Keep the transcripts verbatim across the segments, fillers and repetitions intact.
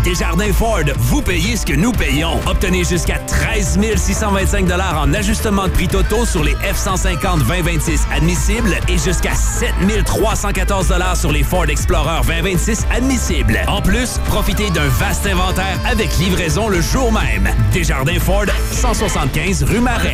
Desjardins Ford, vous payez ce que nous payons. Obtenez jusqu'à treize mille six cent vingt-cinq dollars en ajustement de prix totaux sur les F cent cinquante vingt vingt-six admissibles et jusqu'à sept mille trois cent quatorze dollars sur les Ford Explorer vingt vingt-six admissibles. En plus, profitez d'un vaste inventaire avec livraison le jour même. Desjardins Ford, cent soixante-quinze rue Marais.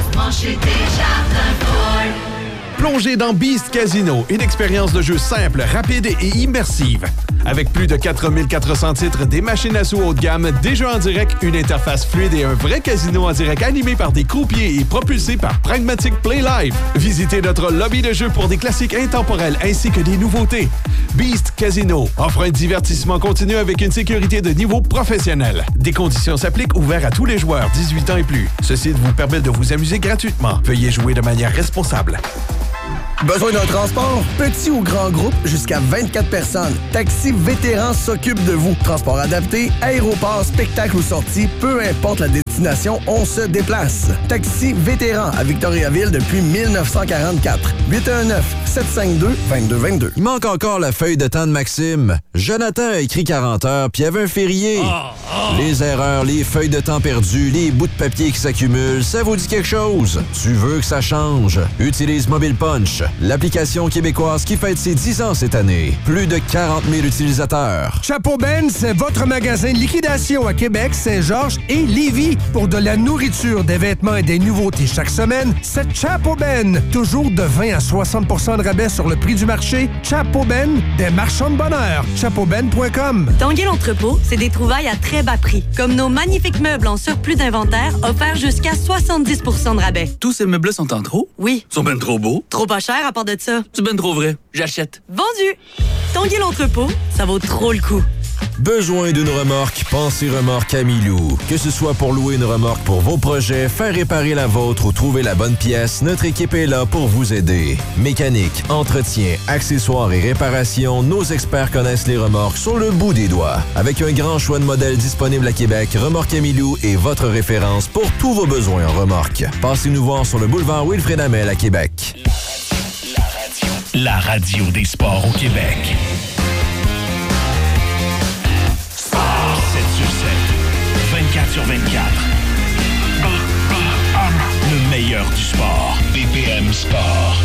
Plongez dans Beast Casino, une expérience de jeu simple, rapide et immersive. Avec plus de quatre mille quatre cents titres, des machines à sous haut de gamme, des jeux en direct, une interface fluide et un vrai casino en direct animé par des croupiers et propulsé par Pragmatic Play Live. Visitez notre lobby de jeux pour des classiques intemporels ainsi que des nouveautés. Beast Casino offre un divertissement continu avec une sécurité de niveau professionnel. Des conditions s'appliquent, ouverts à tous les joueurs dix-huit ans et plus. Ceci vous permet de vous amuser gratuitement. Veuillez jouer de manière responsable. Besoin d'un transport? Petit ou grand groupe, jusqu'à vingt-quatre personnes. Taxi Vétéran s'occupe de vous. Transport adapté, aéroport, spectacle ou sortie, peu importe la destination, on se déplace. Taxi Vétéran à Victoriaville depuis dix-neuf cent quarante-quatre. huit un neuf, sept cinq deux, deux deux deux deux. Il manque encore la feuille de temps de Maxime. Jonathan a écrit quarante heures, puis il y avait un férié. Oh, oh. Les erreurs, les feuilles de temps perdues, les bouts de papier qui s'accumulent, ça vous dit quelque chose? Tu veux que ça change? Utilise Mobile Punch, l'application québécoise qui fête ses dix ans cette année. Plus de quarante mille utilisateurs. Chapeau Ben, c'est votre magasin de liquidation à Québec, Saint-Georges et Lévis. Pour de la nourriture, des vêtements et des nouveautés chaque semaine, c'est Chapeau Ben. Toujours de vingt à soixante pour cent de rabais sur le prix du marché. Chapeau Ben, des marchands de bonheur. chapeau ben point com. Tanguay l'entrepôt, c'est des trouvailles à très bas prix. Comme nos magnifiques meubles en surplus d'inventaire, offerts jusqu'à soixante-dix pour cent de rabais. Tous ces meubles-là sont en trop? Oui. Ils sont ben trop beaux? Trop pas cher à part de ça. C'est ben trop vrai. J'achète. Vendu! Tanguay l'entrepôt, ça vaut trop le coup. Besoin d'une remorque? Pensez Remorque Amilou. Que ce soit pour louer une remorque pour vos projets, faire réparer la vôtre ou trouver la bonne pièce, notre équipe est là pour vous aider. Mécanique, entretien, accessoires et réparation, nos experts connaissent les remorques sur le bout des doigts. Avec un grand choix de modèles disponibles à Québec, Remorque Amilou est votre référence pour tous vos besoins en remorque. Passez-nous voir sur le boulevard Wilfrid Hamel à Québec. La radio des sports au Québec. sept sur sept, vingt-quatre sur vingt-quatre. Le meilleur du sport. B P M Sport.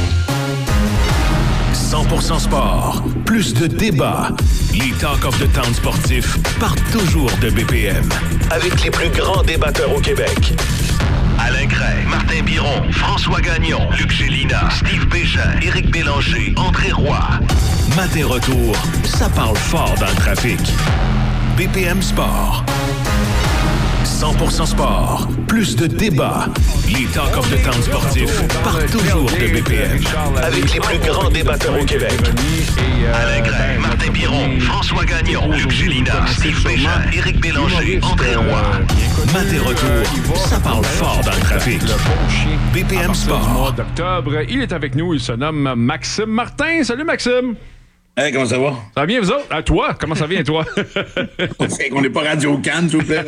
cent pour cent sport. Plus de débats. Les Talk of the Town sportifs partent toujours de B P M. Avec les plus grands débatteurs au Québec. Alain Gray, Martin Biron, François Gagnon, Luc Gélina, Steve Bégin, Éric Bélanger, André Roy. Matin retour, ça parle fort dans le trafic. B P M Sport. cent pour cent sport. Plus de débats. Les Talk of the Town sportifs partent toujours de B P M. Avec les plus grands débatteurs au Québec. Alain Gray, Martin Biron, François Gagnon, Luc Gélina, Steve Bégin, Éric Bélanger, André Roy. Matin retour, ça parle fort dans le trafic. B P M Sport. Mois d'octobre, il est avec nous, il se nomme Maxime Martin. Salut Maxime! Hey, comment ça va? Ça va bien, vous autres? À toi? Comment ça vient, toi? On n'est pas Radio Cannes, s'il vous plaît.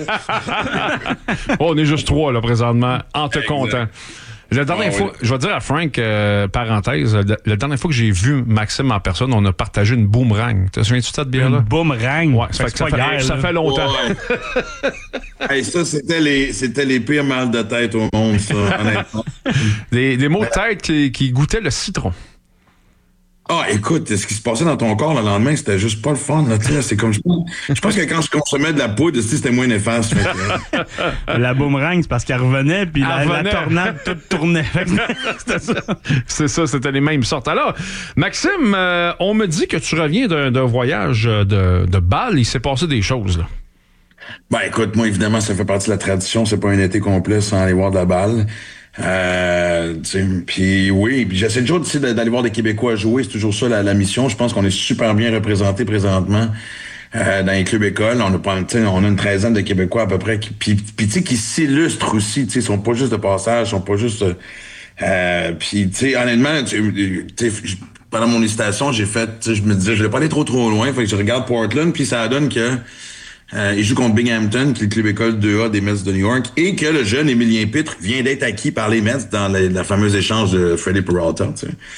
Oh, on est juste trois, là, présentement, en te comptant. La dernière ah, fois, oui. Je vais dire à Frank, euh, parenthèse, la, la dernière fois que j'ai vu Maxime en personne, on a partagé une boomerang. Tu te souviens-tu de cette bière-là? Une boomerang? Ouais, ça, fait que ça, fait, hier, ça fait longtemps. Ouais. Hey, ça, c'était les, c'était les pires mal de tête au monde, ça, honnêtement. Des, des maux de tête qui, qui goûtaient le citron. Ah, écoute, ce qui se passait dans ton corps le lendemain, c'était juste pas le fun. Là, c'est comme je pense, je pense que quand je consommais de la poudre, c'était moins néfaste. Que... La boomerang, c'est parce qu'elle revenait, puis la, revenait. la tornade, tout tournait. C'était ça. C'est ça, c'était les mêmes sortes. Alors, Maxime, euh, on me dit que tu reviens d'un, d'un voyage de, de Bâle. Il s'est passé des choses, là. Ben, écoute, moi, évidemment, ça fait partie de la tradition. C'est pas un été complet sans aller voir de la balle. Euh, puis oui, puis j'essaie toujours d'aller voir des Québécois jouer, c'est toujours ça la, la mission. Je pense qu'on est super bien représentés présentement euh, dans les clubs écoles. On a, on a une treizaine de Québécois à peu près, qui, puis, puis tu sais, qui s'illustrent aussi. Tu sais, ils sont pas juste de passage, ils sont pas juste. Euh, puis tu sais, honnêtement, tu sais, pendant mon hésitation, j'ai fait, tu sais, je me disais, je vais pas aller trop trop loin, fait que je regarde Portland, puis ça donne que Euh, il joue contre Binghamton, qui est le club école deux A des Mets de New York, et que le jeune Émilien Pitre vient d'être acquis par les Mets dans la, la fameuse échange de Freddie Peralta. Tu sais.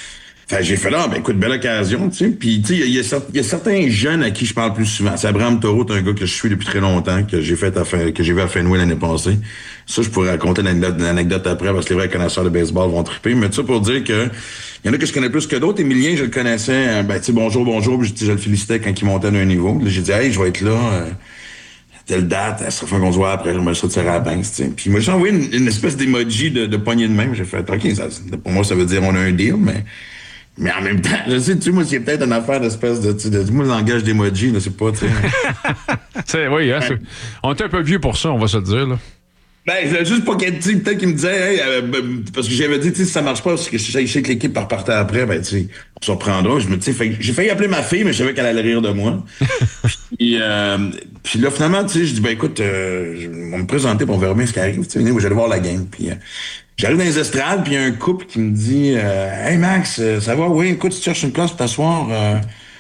Fait j'ai fait là, ben écoute, belle occasion, tu sais. Puis, tu sais, il y, y, y a certains jeunes à qui je parle plus souvent. C'est Abraham Taureau, un gars que je suis depuis très longtemps, que j'ai fait à fin, que j'ai vu à Fenway l'année passée. Ça, je pourrais raconter l'anecdote, l'anecdote après, parce que les vrais connaisseurs de baseball vont triper. Mais ça pour dire que il y en a que je connais plus que d'autres. Émilien, je le connaissais, ben tu sais, bonjour, bonjour, puis je, je le félicitais quand il montait d'un niveau. Là, j'ai dit, hey, je vais être là. Euh, telle date, à chaque fois qu'on se voit après, je me suis retiré à la pince, tu sais. Puis moi, j'ai envoyé une, une espèce d'emoji de, de poignée de main. J'ai fait, OK, ça, pour moi, ça veut dire on a un deal, mais, mais en même temps, je sais, tu sais, moi, c'est peut-être une affaire d'espèce de, tu sais, de, moi, le langage d'emoji, là, c'est pas, tu sais. c'est, oui, hein, c'est, on est un peu vieux pour ça, on va se le dire, là. Ben, juste pas qu'elle dit, peut-être qu'il me disait, hey, euh, ben, parce que j'avais dit, tu sais, si ça marche pas, parce que je sais que l'équipe repartait après, ben, tu sais, on se reprendra. Je me dis, j'ai failli appeler ma fille, mais je savais qu'elle allait rire de moi. puis, euh, puis là, finalement, tu sais, je dis, ben, écoute, euh, je vais me présenter pour on verra bien ce qui arrive. Tu sais, moi, j'allais voir la game. Puis, euh, j'arrive dans les estrades, puis il y a un couple qui me dit, euh, hey, Max, ça va? Oui, écoute, tu cherches une place pour t'asseoir. Euh,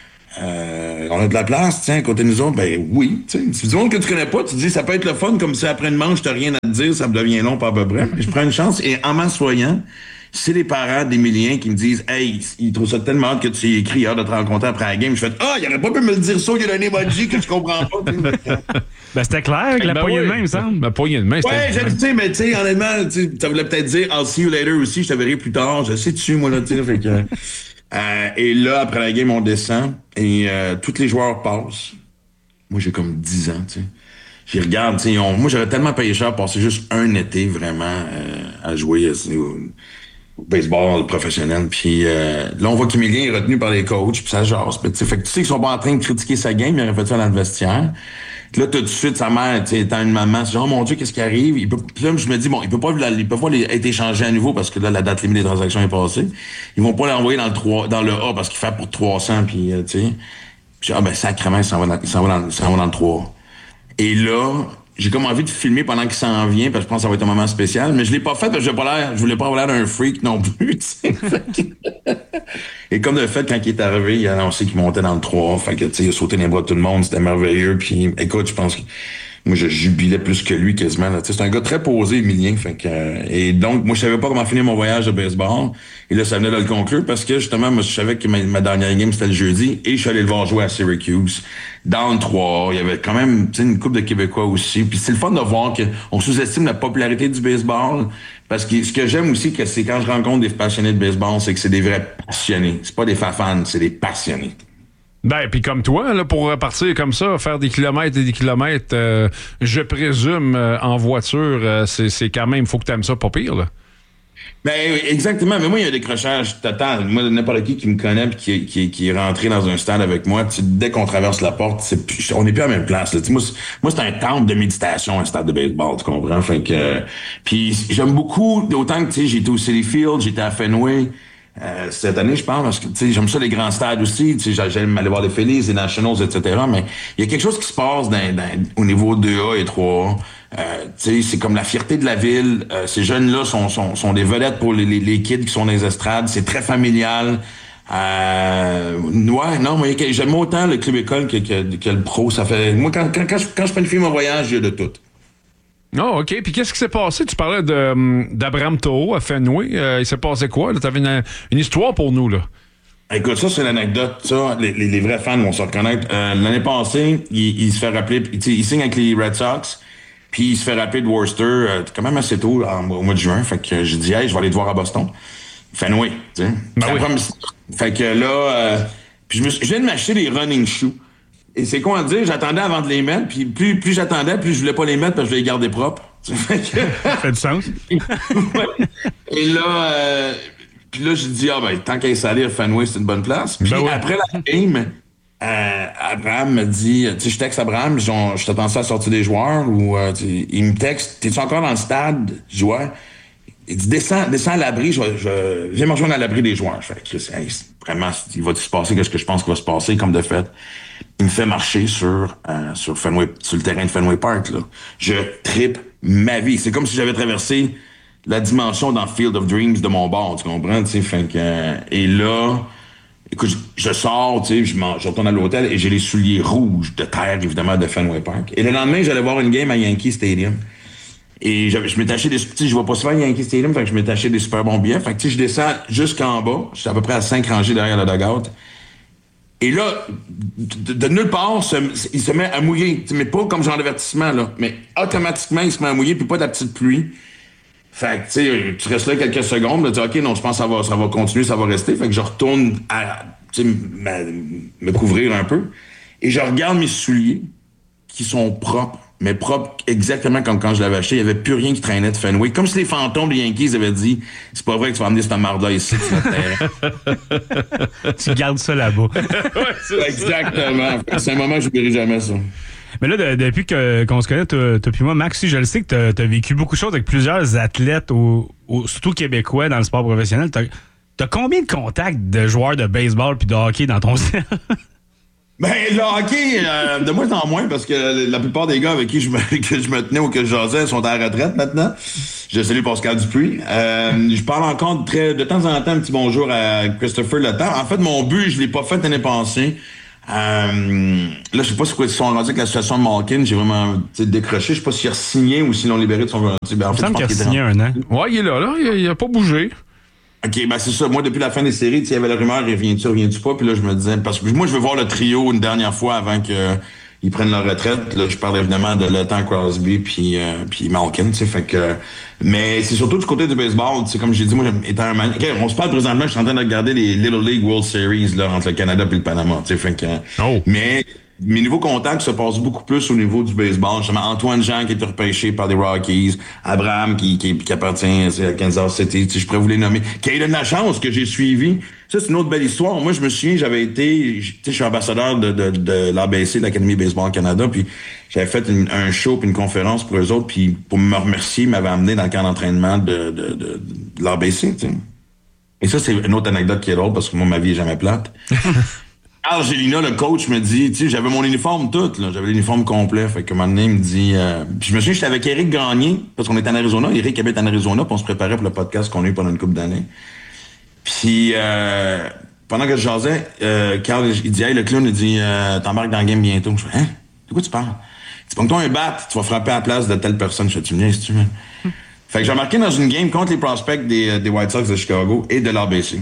Euh, on a de la place, tiens, à côté de nous autres, ben oui, tu sais. Si tu dis monde que tu connais pas, tu te dis ça peut être le fun, comme si après une manche, t'as rien à te dire, ça me devient long, pas à peu près. Je prends une chance, et en m'assoyant, c'est les parents d'Émilien qui me disent, hey, ils trouvent ça tellement hâte que tu y écris, hâte de te rencontrer après la game. Je fais, ah, il aurait pas pu me le dire ça, il y a un emoji que je comprends pas. Ben, c'était clair avec la ben poignée oui. de main, il me semble. La poignée de main, c'était... Ouais, j'ai dit, mais tu sais, honnêtement, ça voulait peut-être dire, I'll see you later aussi, je te verrai plus tard, je sais dessus, moi, là, tu sais, fait que... Euh, et là, après la game, on descend et euh, tous les joueurs passent. Moi, j'ai comme dix ans, tu sais. J'y regarde, tu sais, moi, j'aurais tellement payé cher pour passer juste un été vraiment euh, à jouer au, au baseball professionnel. Puis euh, là, on voit qu'Émilien est retenu par les coachs, puis ça jase. Fait que tu sais qu'ils sont pas en train de critiquer sa game, il aurait fait ça dans le vestiaire. Puis là, tout de suite, sa mère, tu sais, étant une maman, c'est genre, oh, mon Dieu, qu'est-ce qui arrive? Il peut, puis là, je me dis, bon, il peut pas, il peut pas être échangé à nouveau parce que là, la date limite des transactions est passée. Ils vont pas l'envoyer dans le trois, dans le A parce qu'il fait pour trois cents, puis, euh, tu sais. Puis, ah, ben, sacrément, il s'en va dans, il s'en va dans, il s'en va dans le trois. Et là, j'ai comme envie de filmer pendant qu'il s'en vient parce que je pense que ça va être un moment spécial, mais je l'ai pas fait parce que j'ai pas l'air, je voulais pas avoir l'air d'un freak non plus, tu sais. Et comme de fait, quand il est arrivé, il a annoncé qu'il montait dans le trois. Fait que, tu sais, il a sauté dans les bras de tout le monde. C'était merveilleux. Puis, écoute, je pense que moi, je jubilais plus que lui quasiment. Tu sais, c'est un gars très posé, Émilien. Fait que, euh, et donc, moi, je savais pas comment finir mon voyage de baseball. Et là, ça venait de le conclure parce que, justement, moi, je savais que ma, ma dernière game, c'était le jeudi. Et je suis allé le voir jouer à Syracuse. Dans le trois. Il y avait quand même, tu sais, une couple de Québécois aussi. Puis c'est le fun de voir qu'on sous-estime la popularité du baseball. Parce que ce que j'aime aussi, que c'est quand je rencontre des passionnés de baseball, c'est que c'est des vrais passionnés. C'est pas des fans, c'est des passionnés. Ben, puis comme toi, là, pour partir comme ça, faire des kilomètres et des kilomètres, euh, je présume, euh, en voiture, euh, c'est, c'est quand même, faut que tu aimes ça pas pire, là. Ben, exactement. Mais moi, il y a un décrochage total. Moi, n'importe qui qui me connaît et qui, qui, qui est rentré dans un stade avec moi, dès qu'on traverse la porte, c'est plus, on n'est plus à la même place. Là. Moi, c'est, moi, c'est un temple de méditation, un stade de baseball, tu comprends? Fait que, euh, puis j'aime beaucoup, autant que, tu sais, j'ai été au Citi Field, j'étais à Fenway, euh, cette année, je pense, parce que, tu sais, j'aime ça les grands stades aussi, tu sais, j'aime aller voir les Phillies, les Nationals, et cetera. Mais il y a quelque chose qui se passe dans, dans, au niveau deux A et trois A. Euh, tu sais, c'est comme la fierté de la ville. Euh, ces jeunes-là sont, sont, sont des vedettes pour les, les, les kids qui sont dans les estrades. C'est très familial. Euh, ouais, non, moi, j'aime autant le club école que, que, que le pro. Ça fait, moi, quand, quand, quand, je, quand je planifie mon voyage, j'ai de tout. Oh, OK. Puis qu'est-ce qui s'est passé? Tu parlais de, d'Abraham Taureau à Fenway. Euh, il s'est passé quoi? Tu avais une, une histoire pour nous, là. Écoute, ça, c'est l'anecdote. Ça, les, les, les vrais fans vont se reconnaître. Euh, l'année passée, il, il se fait rappeler, il signe avec les Red Sox. Puis il se fait rappeler de Worcester euh, quand même assez tôt, en, au mois de juin. Fait que j'ai dit, hey, je vais aller te voir à Boston. Fenway, tu sais. Ben oui. Fait que là, euh, puis je, me, je viens de m'acheter des running shoes. Et c'est quoi à dire? J'attendais avant de les mettre. Puis plus, plus j'attendais, plus je voulais pas les mettre parce que je voulais les garder propres. Fait que... Ça fait du sens. Ouais. Et là, euh, puis là, j'ai dit, ah ben, tant qu'à salir, Fenway, c'est une bonne place. Puis ben oui. Après la game... Euh, Abraham me dit, tu sais, je texte Abraham, je, je t'attends ça à sortir des joueurs, ou euh, il me texte, t'es-tu encore dans le stade? Je dis, ouais. Il dit, descends, descends à l'abri, je, je viens me rejoindre à l'abri des joueurs. Je fais, hey, vraiment, il va se passer qu'est-ce que je pense qu'il va se passer, comme de fait. Il me fait marcher sur, euh, sur Fenway, sur le terrain de Fenway Park, là. Je trippe ma vie. C'est comme si j'avais traversé la dimension dans Field of Dreams de mon bord, tu comprends, tu sais, fait que, euh, et là, écoute, je, je sors, tu sais, je, je retourne à l'hôtel et j'ai les souliers rouges de terre, évidemment, de Fenway Park. Et le lendemain, j'allais voir une game à Yankee Stadium. Et je, je m'étais acheté des... Tu sais, je vois pas souvent Yankee Stadium, fait que je m'étais acheté des super bons billets. Fait que, tu sais, je descends jusqu'en bas. J'étais à peu près à cinq rangées derrière le dugout. Et là, de, de nulle part, se, il se met à mouiller. Mais pas comme genre d'avertissement, là. Mais automatiquement, il se met à mouiller, puis pas de la petite pluie. Fait que, tu sais, tu restes là quelques secondes, là, tu dis, OK, non, je pense que ça va, ça va continuer, ça va rester. Fait que je retourne à, tu sais, me couvrir un peu. Et je regarde mes souliers, qui sont propres. Mais propre exactement comme quand je l'avais acheté. Il n'y avait plus rien qui traînait de Fenway. Comme si les fantômes des Yankees avaient dit « C'est pas vrai que tu vas amener cette marde-là ici, tu vas te Tu gardes ça là-bas. ouais, exactement. C'est un moment que je n'oublierai jamais, ça. Mais là, de, depuis que, qu'on se connaît, toi puis moi, Max, je le sais que tu as vécu beaucoup de choses avec plusieurs athlètes, au, au, surtout québécois, dans le sport professionnel. Tu as combien de contacts de joueurs de baseball puis de hockey dans ton cercle? Ben, le hockey, euh, de moins en moins, parce que la plupart des gars avec qui je me, que je me tenais ou que je jasais sont à la retraite maintenant. Je salue Pascal Dupuis. Euh, je parle encore de, très, de temps en temps un petit bonjour à Christopher Letang. En fait, mon but, je l'ai pas fait l'année passée. Euh, là, je sais pas si ils sont rendus avec la situation de Malkin. J'ai vraiment décroché. Je sais pas s'il a signé ou s'ils l'ont libéré de son volonté. Ben, en fait, il me semble qu'il a signé un an. Ouais, il est là, là. Il a, il a pas bougé. OK, ben c'est ça. Moi, depuis la fin des séries, il y avait la rumeur, reviens-tu, reviens-tu pas? Puis là, je me disais, parce que moi, je veux voir le trio une dernière fois avant qu'ils prennent leur retraite. Là, je parle évidemment de Letang, Crosby, puis euh, puis Malkin, tu sais, fait que... Mais c'est surtout du côté du baseball, tu sais, comme j'ai dit, moi, étant un man... Okay, on se parle présentement, je suis en train de regarder les Little League World Series, là, entre le Canada et le Panama, tu sais, fait que... Oh. Mais... Mes nouveaux contacts se passent beaucoup plus au niveau du baseball. Justement, Antoine Jean qui est repêché par les Rockies, Abraham qui, qui, qui appartient à Kansas City, je pourrais vous les nommer. Caden Lachance que j'ai suivi. Ça, c'est une autre belle histoire. Moi, je me souviens, j'avais été, je suis ambassadeur de, de, de l'A B C, de l'Académie Baseball Canada, puis j'avais fait une, un show puis une conférence pour eux autres, puis pour me remercier, ils m'avaient amené dans le camp d'entraînement de, de, de, de l'A B C, tu sais. Et ça, c'est une autre anecdote qui est drôle parce que moi, ma vie est jamais plate. Argelina, le coach, me dit, tu sais, j'avais mon uniforme tout, là, j'avais l'uniforme complet. Fait que un moment donné, il me dit, euh, puis je me souviens, j'étais avec Éric Gagné, parce qu'on était en Arizona. Éric habite en Arizona, puis on se préparait pour le podcast qu'on a eu pendant une couple d'années. Puis, euh, pendant que je jasais, euh, Carl, il dit, hey, le clown, il dit, euh, t'embarques dans le game bientôt. Je fais, hein? De quoi tu parles? Il dit, pongue-toi un bat, tu vas frapper à la place de telle personne. Je fais, tu me dis, si tu veux. Fait que j'ai embarqué dans une game contre les prospects des, des White Sox de Chicago et de l'A B C.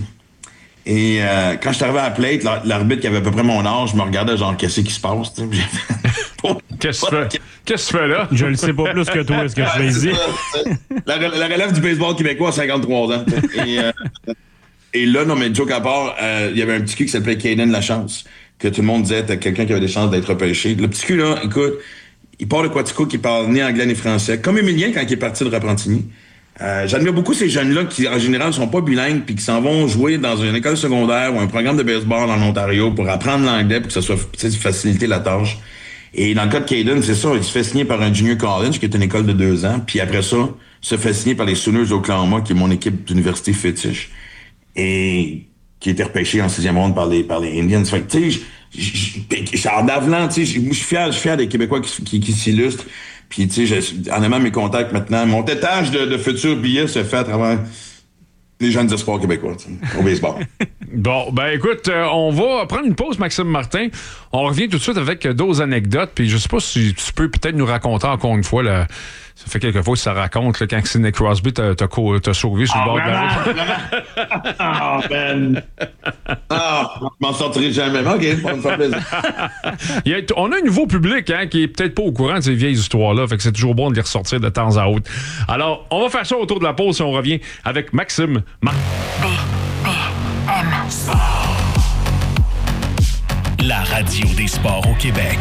Et euh, quand je suis arrivé à la plate, l'arbitre qui avait à peu près mon âge me regardait genre, qu'est-ce qui se passe? Qu'est-ce que tu fais? Qu'est-ce que tu fais là? Je le sais pas plus que toi, ce que je fais ici. La, la relève du baseball québécois à cinquante-trois ans. Et, euh, et là, non, mais joke à part, euh, il y avait un petit cul qui s'appelait Caden Lachance, que tout le monde disait était quelqu'un qui avait des chances d'être repêché. Le petit cul, là, écoute, il part de Quatico, qui parle ni anglais ni français, comme Émilien quand il est parti de Repentigny. Euh, j'admire beaucoup ces jeunes-là qui, en général, sont pas bilingues puis qui s'en vont jouer dans une école secondaire ou un programme de baseball en Ontario pour apprendre l'anglais pour que ça soit faciliter la tâche. Et dans le cas de Caden, c'est ça, il se fait signer par un junior college qui est une école de deux ans, puis après ça, se fait signer par les Sooners d'Oklahoma, qui est mon équipe d'université fétiche, et qui était repêché en sixième ronde par les, par les Indians. Fait que, tu sais, je suis en avenant, tu sais, je suis fier, je suis fier des Québécois qui, qui, qui s'illustrent. Puis, tu sais, en aimant mes contacts maintenant, mon tétage de, de futurs billets se fait à travers les jeunes espoirs québécois, au baseball. Bon, ben écoute, euh, on va prendre une pause, Maxime Martin. On revient tout de suite avec d'autres anecdotes. Puis je sais pas si tu peux peut-être nous raconter encore une fois, là, ça fait quelques fois que ça raconte, là, quand Sidney Crosby t'a, t'a, t'a sauvé sur oh, le bord de la route. Ah, oh, man! Ah, je m'en sortirai jamais. OK, pour me faire plaisir. Il y a, on a un nouveau public hein, qui est peut-être pas au courant de ces vieilles histoires-là, fait que c'est toujours bon de les ressortir de temps à autre. Alors, on va faire ça autour de la pause et on revient avec Maxime Martin. La radio des sports au Québec.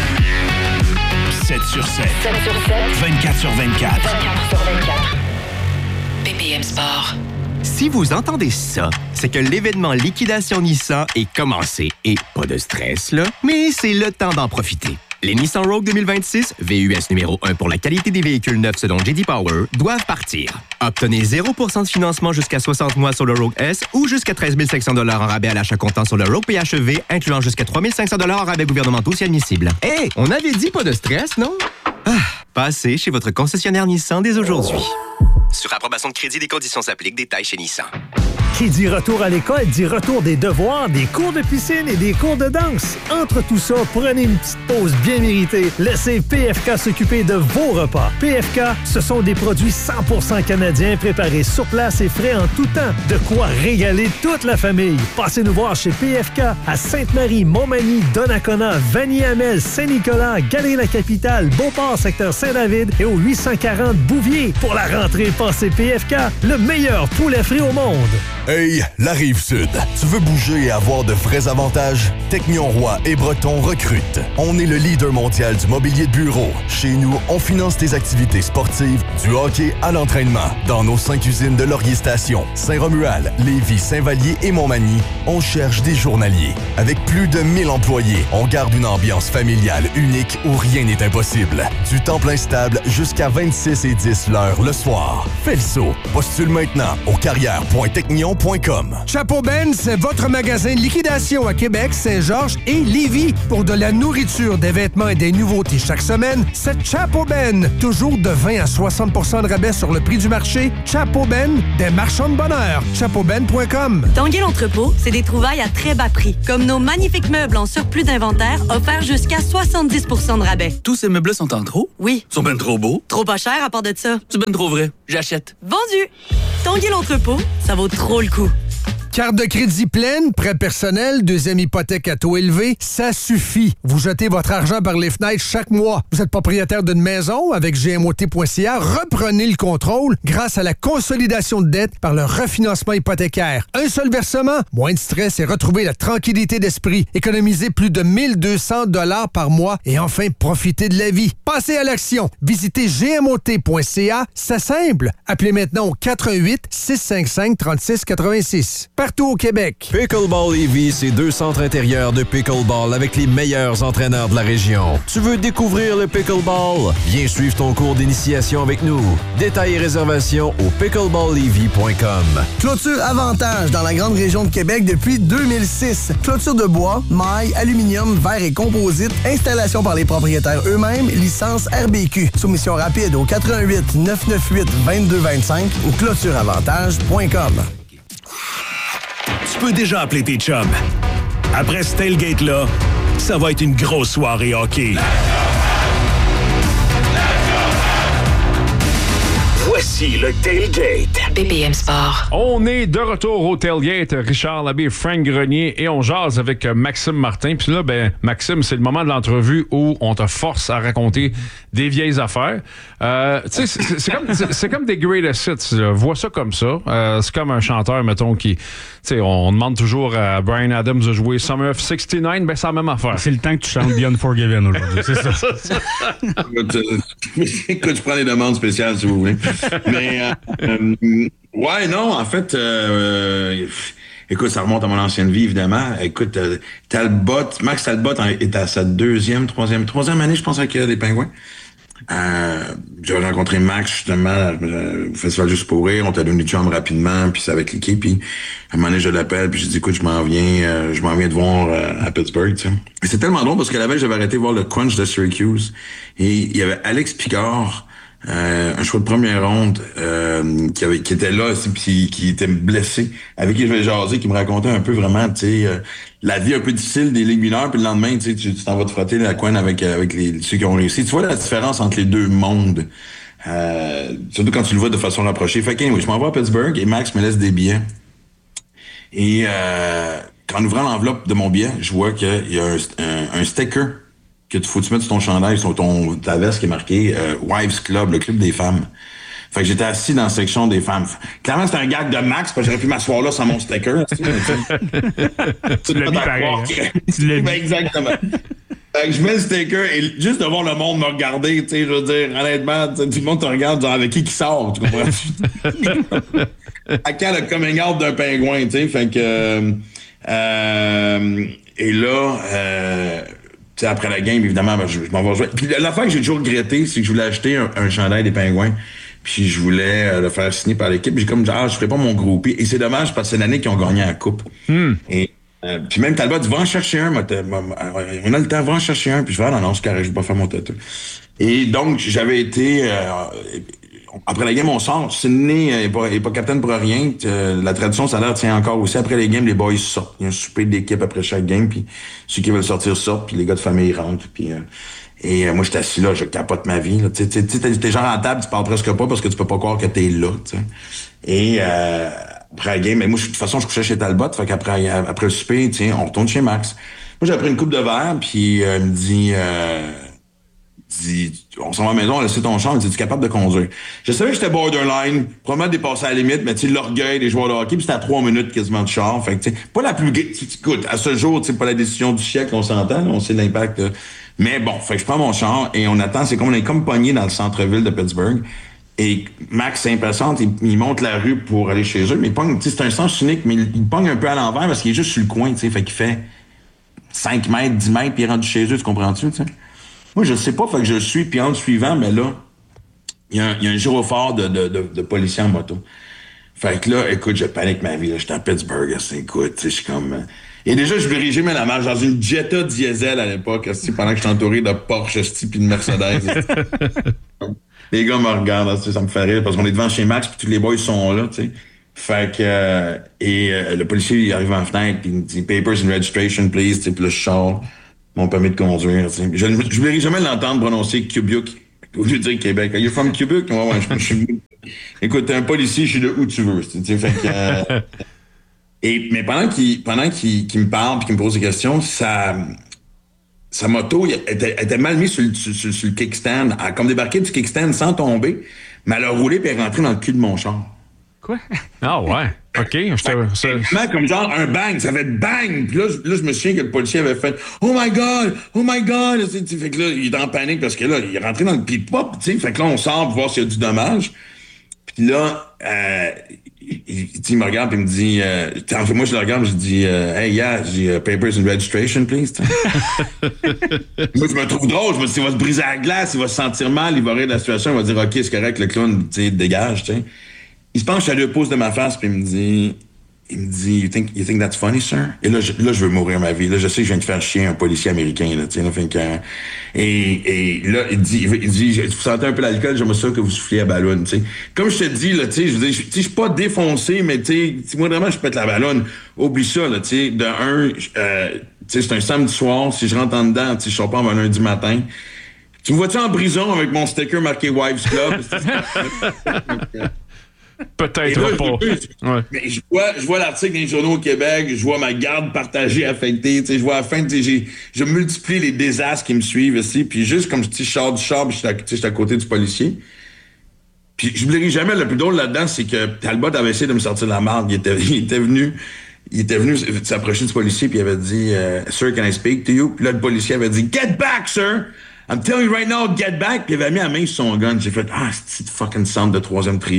sept sur sept. sept sur sept. vingt-quatre sur vingt-quatre. vingt-quatre sur vingt-quatre. B P M Sport. Si vous entendez ça, c'est que l'événement Liquidation Nissan est commencé. Et pas de stress, là, mais c'est le temps d'en profiter. Les Nissan Rogue deux mille vingt-six, V U S numéro un pour la qualité des véhicules neufs selon J D Power, doivent partir. Obtenez zéro pour cent de financement jusqu'à soixante mois sur le Rogue S ou jusqu'à treize mille cinq cents dollars en rabais à l'achat comptant sur le Rogue P H E V, incluant jusqu'à trois mille cinq cents dollars en rabais gouvernementaux si admissible. Hé, hey, on avait dit pas de stress, non? Ah, passez chez votre concessionnaire Nissan dès aujourd'hui. Sur approbation de crédit, des conditions s'appliquent. Détails chez Nissan. Qui dit retour à l'école dit retour des devoirs, des cours de piscine et des cours de danse. Entre tout ça, prenez une petite pause bien méritée. Laissez P F K s'occuper de vos repas. P F K, ce sont des produits cent pour cent canadiens préparés sur place et frais en tout temps. De quoi régaler toute la famille. Passez nous voir chez P F K à Sainte-Marie, Montmagny, Donnacona, Vanier-Amel, Saint-Nicolas, Galerie-la-Capitale, Beauport, secteur Saint-David et au huit cent quarante Bouvier. Pour la rentrée, passez P F K, le meilleur poulet frit au monde. Hey, la Rive-Sud. Tu veux bouger et avoir de vrais avantages? Technion Roy et Breton recrutent. On est le leader mondial du mobilier de bureau. Chez nous, on finance tes activités sportives, du hockey à l'entraînement. Dans nos cinq usines de Laurier-Station, Saint-Romuald, Lévis, Saint-Vallier et Montmagny, on cherche des journaliers. Avec plus de mille employés, on garde une ambiance familiale unique où rien n'est impossible. Du temps plein stable jusqu'à vingt-six et dix l'heure le soir. Fais le saut. Postule maintenant au carrière point technion point com. Chapeau Ben, c'est votre magasin de liquidation à Québec, Saint-Georges et Lévis. Pour de la nourriture, des vêtements et des nouveautés chaque semaine, c'est Chapeau Ben. Toujours de vingt à soixante pour cent de rabais sur le prix du marché. Chapeau Ben, des marchands de bonheur. chapeau ben point com. Tanguay l'entrepôt, c'est des trouvailles à très bas prix. Comme nos magnifiques meubles en surplus d'inventaire, offerts jusqu'à soixante-dix pour cent de rabais. Tous ces meubles sont en trop? Oui. Ils sont ben trop beaux? Trop pas cher à part de ça. C'est ben trop vrai. J'achète. Vendu! Tanguay l'entrepôt, ça vaut trop le coup. Carte de crédit pleine, prêt personnel, deuxième hypothèque à taux élevé, ça suffit. Vous jetez votre argent par les fenêtres chaque mois. Vous êtes propriétaire d'une maison avec G M O T point C A, reprenez le contrôle grâce à la consolidation de dette par le refinancement hypothécaire. Un seul versement, moins de stress et retrouvez la tranquillité d'esprit. Économisez plus de mille deux cents dollars par mois et enfin profitez de la vie. Passez à l'action. Visitez G M O T point C A, c'est simple. Appelez maintenant au quatre un huit, six cinq cinq, trois six huit six. Partout au Québec. Pickleball Lévis, c'est deux centres intérieurs de pickleball avec les meilleurs entraîneurs de la région. Tu veux découvrir le pickleball? Viens suivre ton cours d'initiation avec nous. Détails et réservations au pickleball lévis point com. Clôture Avantage dans la grande région de Québec depuis deux mille six. Clôture de bois, maille, aluminium, verre et composite. Installation par les propriétaires eux-mêmes. Licence R B Q. Soumission rapide au quatre un huit, neuf neuf huit, deux deux deux cinq ou clôture avantage point com. Tu peux déjà appeler tes chums. Après ce tailgate-là, ça va être une grosse soirée hockey. Voici le tailgate. B P M Sport. On est de retour au tailgate. Richard Labbé, Frank Grenier et on jase avec Maxime Martin. Puis là, ben Maxime, c'est le moment de l'entrevue où on te force à raconter des vieilles affaires. Euh, tu sais, c'est, c'est, comme, c'est, c'est comme des greatest hits. Là. Vois ça comme ça. Euh, c'est comme un chanteur, mettons, qui... Tu sais, on demande toujours à Bryan Adams de jouer Summer of soixante-neuf. Ben, c'est la même affaire. C'est le temps que tu chantes Beyond Forgiven aujourd'hui. C'est ça. Écoute, euh, écoute, je prends les demandes spéciales, si vous voulez. Mais, euh, euh, ouais, non, en fait, euh, écoute, ça remonte à mon ancienne vie, évidemment. Écoute, euh, Talbot, Max Talbot est à sa deuxième, troisième, troisième année, je pense, avec euh, des Pingouins. Euh, j'ai rencontré Max, justement, euh, au Festival Juste pour rire. On t'a donné du chum rapidement, puis c'est avec l'équipe. Puis, à un moment donné, je l'appelle, puis je dis, écoute, je m'en viens, euh, je m'en viens de voir euh, à Pittsburgh, tu sais. Et c'est tellement drôle parce que la veille, j'avais arrêté de voir le Crunch de Syracuse. Et il y avait Alex Picard, Euh, un choix de première ronde euh, qui, avait, qui était là puis qui était blessé, avec qui je vais jaser, qui me racontait un peu vraiment, tu sais, euh, la vie un peu difficile des ligues mineures, puis le lendemain, tu sais, tu t'en vas te frotter la couenne avec avec les ceux qui ont réussi. Tu vois la différence entre les deux mondes, euh, surtout quand tu le vois de façon rapprochée. Fait que oui, je m'en vais à Pittsburgh et Max me laisse des billets. Et euh, en ouvrant l'enveloppe de mon billet, je vois qu'il y a un, un, un sticker que tu faut tu mettre sur ton chandail, sur ton ta veste qui est marqué euh, Wives Club, le club des femmes. Fait que j'étais assis dans la section des femmes. Clairement, c'était un gag de Max, parce que j'aurais pu m'asseoir là sans mon sticker. Tu, tu l'as mis pareil. Hein? Tu l'as mis. Exactement. Fait que je mets le sticker et juste de voir le monde me regarder, tu sais, je veux dire, honnêtement, tout le monde te regarde genre avec qui qui sort, tu comprends? À quand le coming out d'un pingouin, tu sais, fait que... Euh, et là... Euh, tu sais, après la game, évidemment, ben, je, je m'en vais jouer. Puis l'affaire que j'ai toujours regretté, c'est que je voulais acheter un, un chandail des Pingouins, puis je voulais euh, le faire signer par l'équipe. J'ai comme dit, ah, je ferai pas mon groupie. Et c'est dommage parce que c'est l'année qu'ils ont gagné la coupe. Mm. Et euh, puis même Talbot dit, va en chercher un. On a le temps, va en chercher un. Puis je vais, ah, non, non, c'est carré, je vais pas faire mon tatou. Et donc, j'avais été... Euh, après la game, on sort. Sidney n'est pas, est pas capitaine pour rien. Euh, la tradition, ça a l'air tient encore aussi. Après les games, les boys sortent. Il y a un souper d'équipe après chaque game, puis ceux qui veulent sortir sortent, puis les gars de famille rentrent. Puis, euh, et euh, moi, j'étais assis là, je capote ma vie. Tu sais, t'es, t'es genre à table, tu parles presque pas parce que tu peux pas croire que t'es là. T'sais. Et euh, après la game, mais moi, de toute façon, je couchais chez Talbot. Fait qu'après après le souper, on retourne chez Max. Moi, j'ai pris une coupe de verre, puis euh, il me dit... Euh, dit, on s'en va à la maison, on a laissé ton champ, il dit, tu es capable de conduire. Je savais que j'étais borderline, probablement dépassé à la limite, mais tu sais, l'orgueil des joueurs de hockey, puis c'était à trois minutes quasiment de char. Fait que, tu sais, pas la plus... Écoute, à ce jour, tu sais, pas la décision du siècle, on s'entend, on sait l'impact. Euh, mais bon, fait que je prends mon char et on attend, c'est comme on est comme pogné dans le centre-ville de Pittsburgh. Et Max s'impatiente, il, il monte la rue pour aller chez eux, mais il pogne, tu sais, c'est un sens unique, mais il, il pogne un peu à l'envers parce qu'il est juste sur le coin, tu sais, fait qu'il fait cinq mètres, dix mètres, puis il est rendu chez eux, tu comprends-tu, tu sais? Moi, je sais pas, fait que je le suis, puis en le suivant, mais là, il y, y a un gyrophare de, de, de, de policiers en moto. Fait que là, écoute, je panique ma vie, là, j'étais à Pittsburgh, écoute, tu sais, je suis comme... Euh... Et déjà, je dirigeais même la marche dans une Jetta diesel à l'époque, pendant que je suis entouré de Porsche, puis de Mercedes. Les gars me regardent, ça me fait rire, parce qu'on est devant chez Max, puis tous les boys sont là, tu sais. Fait que... Euh, et euh, le policier, il arrive en fenêtre, puis il me dit « Papers and registration, please », tu sais, puis là, je sors mon permis de conduire, tu sais. Je n'oublierai jamais l'entendre prononcer Québec au lieu de dire Québec. « You're from Québec? » Ouais, ouais, je suis... Écoute, t'es un policier, je suis de où tu veux, tu sais, fait que... Euh, et, mais pendant qu'il, pendant qu'il, qu'il me parle et qu'il me pose des questions, sa, sa moto elle était, elle était mal mise sur le, sur, sur, sur le kickstand. Elle a comme débarqué du kickstand sans tomber, mais elle a roulé et elle est rentrée dans le cul de mon char. Quoi? Ah ouais, OK. Exactement, comme genre un bang, ça fait bang. Puis là, là, je me souviens que le policier avait fait « Oh my God! Oh my God! » Fait que là, il est en panique parce que là, il est rentré dans le pit-pop, tu sais. Fait que là, on sort pour voir s'il y a du dommage. Puis là, euh, il, il, il me regarde et il me dit, euh, en fait, moi je le regarde, je dis, euh, hey, yeah, j'ai uh, papers and registration, please. Moi, je me trouve drôle, je me dis, il va se briser la glace, il va se sentir mal, il va rire de la situation, il va dire, OK, c'est correct, le clown, tu sais, dégage, tu sais. Il se penche à deux pouces de ma face, puis il me dit, il me dit, you think, you think that's funny, sir? Et là je, là, je veux mourir ma vie. Là, je sais que je viens de faire chier un policier américain, là, tu sais, là, fait que, et, et là, il dit, il dit, vous sentez un peu l'alcool, j'aimerais ça que vous souffliez à ballon, tu sais. Comme je te dis, là, tu sais, je veux dire, je, je suis pas défoncé, mais tu sais, moi, vraiment, je pète la ballonne. Oublie ça, là, tu sais. De un, euh, tu sais, c'est un samedi soir, si je rentre en dedans, tu sais, je sors pas avant lundi matin. Tu me vois-tu en prison avec mon sticker marqué Wives Club? Peut-être là, pas. Je, ouais. Mais je vois, je vois l'article dans les journaux au Québec, je vois ma garde partagée, affectée, tu sais, je vois à la fin, tu sais, j'ai, je multiplie les désastres qui me suivent ici, puis juste comme je sors du char, puis je suis à côté du policier. Puis je n'oublierai jamais, le plus drôle là-dedans, c'est que Talbot avait essayé de me sortir de la marde. Il était, il était venu, il était venu s'approcher du policier, puis il avait dit uh, « Sir, can I speak to you? » Puis là, le policier avait dit « Get back, sir! I'm telling you right now, get back! » Puis il avait mis la main sur son gun. J'ai fait « Ah, c'est une fucking centre de troisième trio. »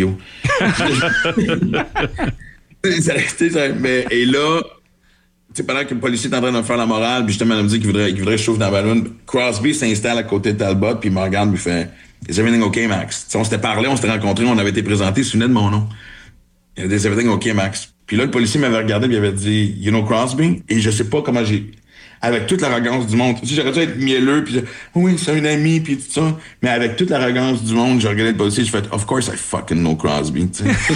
Mais, et là, tu sais, pendant que le policier est en train de me faire la morale, puis justement, il me dit qu'il voudrait, qu'il voudrait que je chauffe dans la ballon, Crosby s'installe à côté de Talbot, puis il me regarde, puis il fait « Is everything okay, Max? » T'sais, on s'était parlé, on s'était rencontrés, on avait été présentés, il se souvenait de mon nom. Il a dit « Is everything okay, Max? » Puis là, le policier m'avait regardé, puis il avait dit « You know Crosby? » Et je sais pas comment j'ai... Avec toute l'arrogance du monde. Tu sais, j'aurais dû être mielleux, puis oui, c'est un ami, puis tout ça. Mais avec toute l'arrogance du monde, j'ai regardé le policier, j'ai fait « Of course I fucking know Crosby. »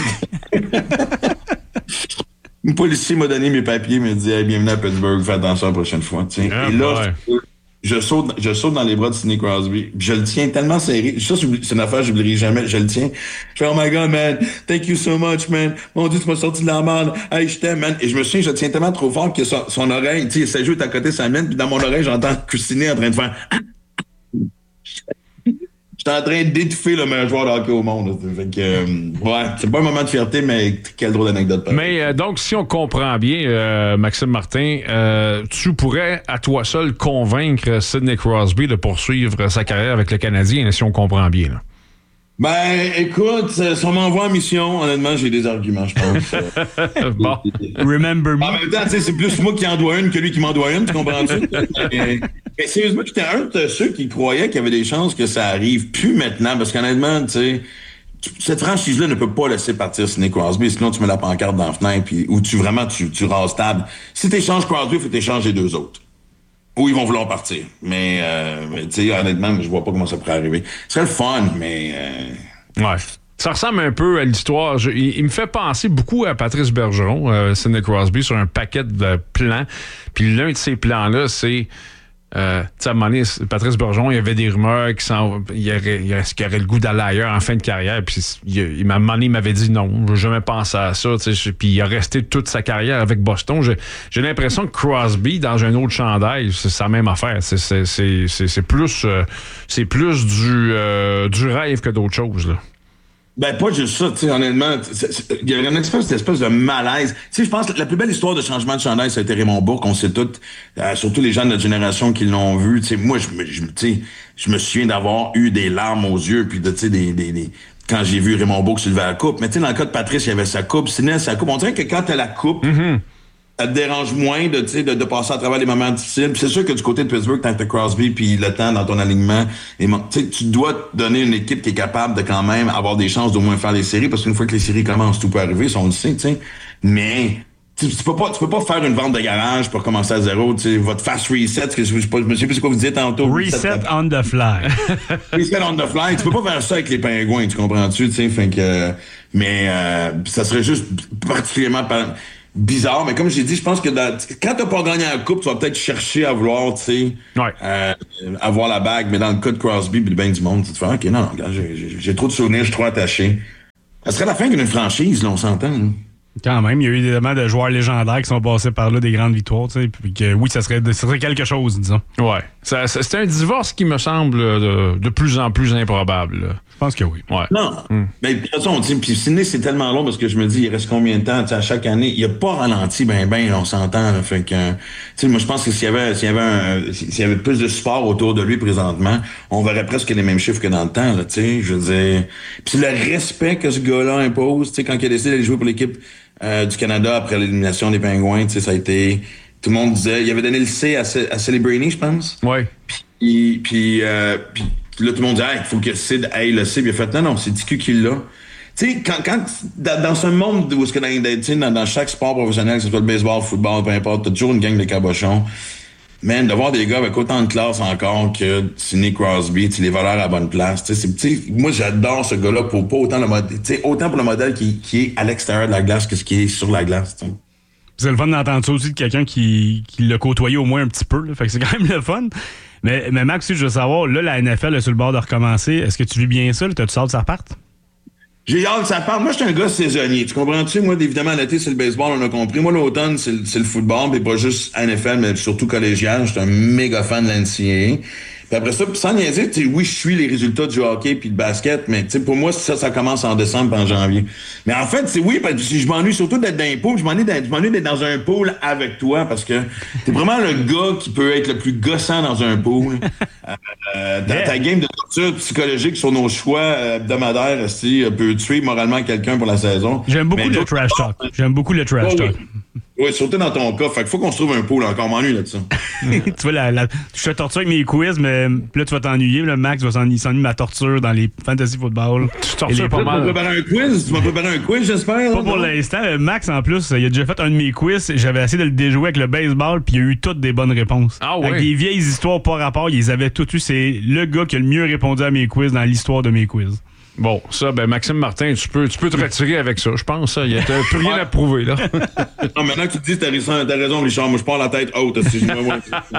Le policier m'a donné mes papiers, m'a dit hey, « Bienvenue à Pittsburgh, fais attention la prochaine fois. » yeah, et là, ouais. je, saute, je saute dans les bras de Sidney Crosby. Je le tiens tellement serré. Ça, c'est une affaire que j'oublierai jamais. Je le tiens. Je fais « Oh my God, man. Thank you so much, man. Mon Dieu, tu m'as sorti de la merde. Hey, je t'aime, man. » Et je me souviens, je le tiens tellement trop fort que son, son oreille, tu sais, sa joue est à côté de sa main, puis dans mon oreille, j'entends Christine en train de faire J'étais en train d'étouffer le meilleur joueur de hockey au monde. Fait que, euh, ouais, c'est pas un moment de fierté, mais quel drôle d'anecdote. Mais euh, donc, si on comprend bien, euh, Maxime Martin, euh, tu pourrais à toi seul convaincre Sidney Crosby de poursuivre sa carrière avec le Canadien, si on comprend bien. Là. Ben, écoute, si on m'envoie en mission, honnêtement, j'ai des arguments, je pense. Bon. Remember me. En même temps, c'est plus moi qui en dois une que lui qui m'en doit une, tu comprends-tu? mais, mais sérieusement, j'étais un de ceux qui croyaient qu'il y avait des chances que ça arrive plus maintenant, parce qu'honnêtement, tu sais, cette franchise-là ne peut pas laisser partir Sidney Crosby, sinon tu mets la pancarte dans la fenêtre, puis, ou tu vraiment, tu, tu rases table. Si t'échanges Crosby, il faut t'échanger les deux autres. Ou ils vont vouloir partir. Mais, euh, mais tu sais, honnêtement, je vois pas comment ça pourrait arriver. Ce serait le fun, mais... Euh... Ouais. Ça ressemble un peu à l'histoire. Je, il, il me fait penser beaucoup à Patrice Bergeron, euh, Sidney Crosby, sur un paquet de plans. Puis l'un de ces plans-là, c'est... Euh, tu sais, à un moment donné, Patrice Bergeron, il y avait des rumeurs qu'il y aurait, il aurait le goût d'aller ailleurs en fin de carrière. Puis il, il, à un moment donné, il m'avait dit non, je n'ai jamais pensé à ça. Puis il a resté toute sa carrière avec Boston. J'ai, j'ai l'impression que Crosby, dans un autre chandail, c'est sa même affaire. C'est, c'est, c'est, c'est, c'est plus, euh, c'est plus du, euh, du rêve que d'autres choses, là. Ben, pas juste ça, tu sais, honnêtement. Il y a une espèce, une espèce de malaise. Tu sais, je pense que la plus belle histoire de changement de chandail, ça a été Raymond Bourque, on sait tout, euh, surtout les gens de notre génération qui l'ont vu. Tu sais, moi, je, je, tu sais, je me souviens d'avoir eu des larmes aux yeux, puis de, tu sais, des, des, des, quand j'ai vu Raymond Bourque soulever la coupe. Mais tu sais, dans le cas de Patrice, il y avait sa coupe, Sidney, sa coupe. On dirait que quand t'as la coupe, mm-hmm. ça te dérange moins de, de, de passer à travers les moments difficiles. Puis c'est sûr que du côté de Pittsburgh, tant que t'as Crosby puis le temps dans ton alignement, et, tu dois te donner une équipe qui est capable de quand même avoir des chances d'au moins faire les séries, parce qu'une fois que les séries commencent, tout peut arriver, ça on le sait, tu sais. Mais tu, tu peux pas, tu peux pas faire une vente de garage pour commencer à zéro, tu sais. Votre fast reset, je, je, je, je me sais plus ce que vous disiez tantôt. Reset on the fly. Reset on the fly. Tu peux pas faire ça avec les Pingouins, tu comprends-tu, tu sais. Fait que, euh, mais euh, ça serait juste particulièrement par, bizarre, mais comme j'ai dit, je pense que dans, quand t'as pas gagné la coupe, tu vas peut-être chercher à vouloir, tu sais, ouais. euh, avoir la bague, mais dans le cas de Crosby, puis le bain du monde, tu te fais, ok, non, non, j'ai, j'ai, j'ai trop de souvenirs, je suis trop attaché. Ça serait la fin d'une franchise, là, on s'entend. Là. Quand même, il y a eu évidemment de joueurs légendaires qui sont passés par là, des grandes victoires, tu sais, puis que oui, ça serait, ça serait quelque chose, disons. Ouais. Ça, ça, c'est un divorce qui me semble de, de plus en plus improbable. Là. Je pense que oui. Ouais. Non. Mm. Mais de toute façon, puis Sidney, c'est tellement long parce que je me dis, il reste combien de temps, tu sais, à chaque année, il a pas ralenti ben ben, on s'entend. Là, fait que, tu sais, moi, je pense que s'il y avait, s'il y avait un, s'il y avait plus de support autour de lui présentement, on verrait presque les mêmes chiffres que dans le temps, là, tu sais, je veux dire. Puis le respect que ce gars-là impose, tu sais, quand il a décidé d'aller jouer pour l'équipe Euh, du Canada après l'élimination des Pingouins, tu sais, ça a été... Tout le monde disait... Il avait donné le C à, à Celebrini, je pense. Oui. Puis, puis, euh, puis là, tout le monde disait, il hey, faut que Sid aille le C. Puis il a fait, non, non, c'est T Q qui l'a. Tu sais, quand, quand dans, dans ce monde où, dans, dans, dans chaque sport professionnel, que ce soit le baseball, le football, peu importe, t'as toujours une gang de cabochons. Man, de voir des gars avec autant de classe encore que Sidney Crosby, les valeurs à la bonne place. T'sais, c'est, t'sais, moi, j'adore ce gars-là pour pas autant le modèle, autant pour le modèle qui, qui est à l'extérieur de la glace que ce qui est sur la glace. T'sais. C'est le fun d'entendre ça aussi de quelqu'un qui, qui l'a côtoyé au moins un petit peu. Là, fait que c'est quand même le fun. Mais, mais Max, si je veux savoir, là, la N F L est sur le bord de recommencer. Est-ce que tu vis bien ça? T'as-tu hâte que ça reparte? J'ai hâte que ça parte. Moi, je suis un gars saisonnier. Tu comprends-tu? Moi, évidemment, l'été, c'est le baseball, on a compris. Moi, l'automne, c'est, c'est le football, mais pas juste N F L, mais surtout collégial. Je suis un méga fan de l'N C A A. Puis après ça, sans niaiser, oui, je suis les résultats du hockey puis du basket, mais pour moi, ça, ça commence en décembre, en janvier. Mais en fait, c'est oui, parce que je m'ennuie surtout d'être dans un pool. Je m'ennuie d'être, je m'ennuie d'être dans un pool avec toi parce que t'es vraiment le gars qui peut être le plus gossant dans un pool. euh, dans yeah. ta game de torture psychologique sur nos choix hebdomadaires, aussi, peut tuer moralement quelqu'un pour la saison. J'aime beaucoup mais le trash talk. J'aime beaucoup le trash oh, talk. Oui. Oui, surtout dans ton cas. Fait qu'il faut qu'on se trouve un pool encore. M'ennuie là-dessus. Tu vois, la, la, je te torture avec mes quiz, mais là, tu vas t'ennuyer. Le Max va s'ennuyer, s'ennuie de ma torture dans les fantasy football. Tu tortures pas mal. Tu m'as préparé un quiz? Tu m'as préparé un quiz, j'espère? Pas pour l'instant. Max, en plus, il a déjà fait un de mes quiz. J'avais essayé de le déjouer avec le baseball, puis il a eu toutes des bonnes réponses. Ah oui? Avec des vieilles histoires pas rapport, ils les avaient toutes eues. C'est le gars qui a le mieux répondu à mes quiz dans l'histoire de mes quiz. Bon, ça, ben Maxime Martin, tu peux, tu peux te retirer avec ça, je pense. Il n'y a plus rien à prouver, là. Non, maintenant que tu te dis, t'as raison, t'as raison, Richard. Moi, je pars la tête haute. Si je me vois.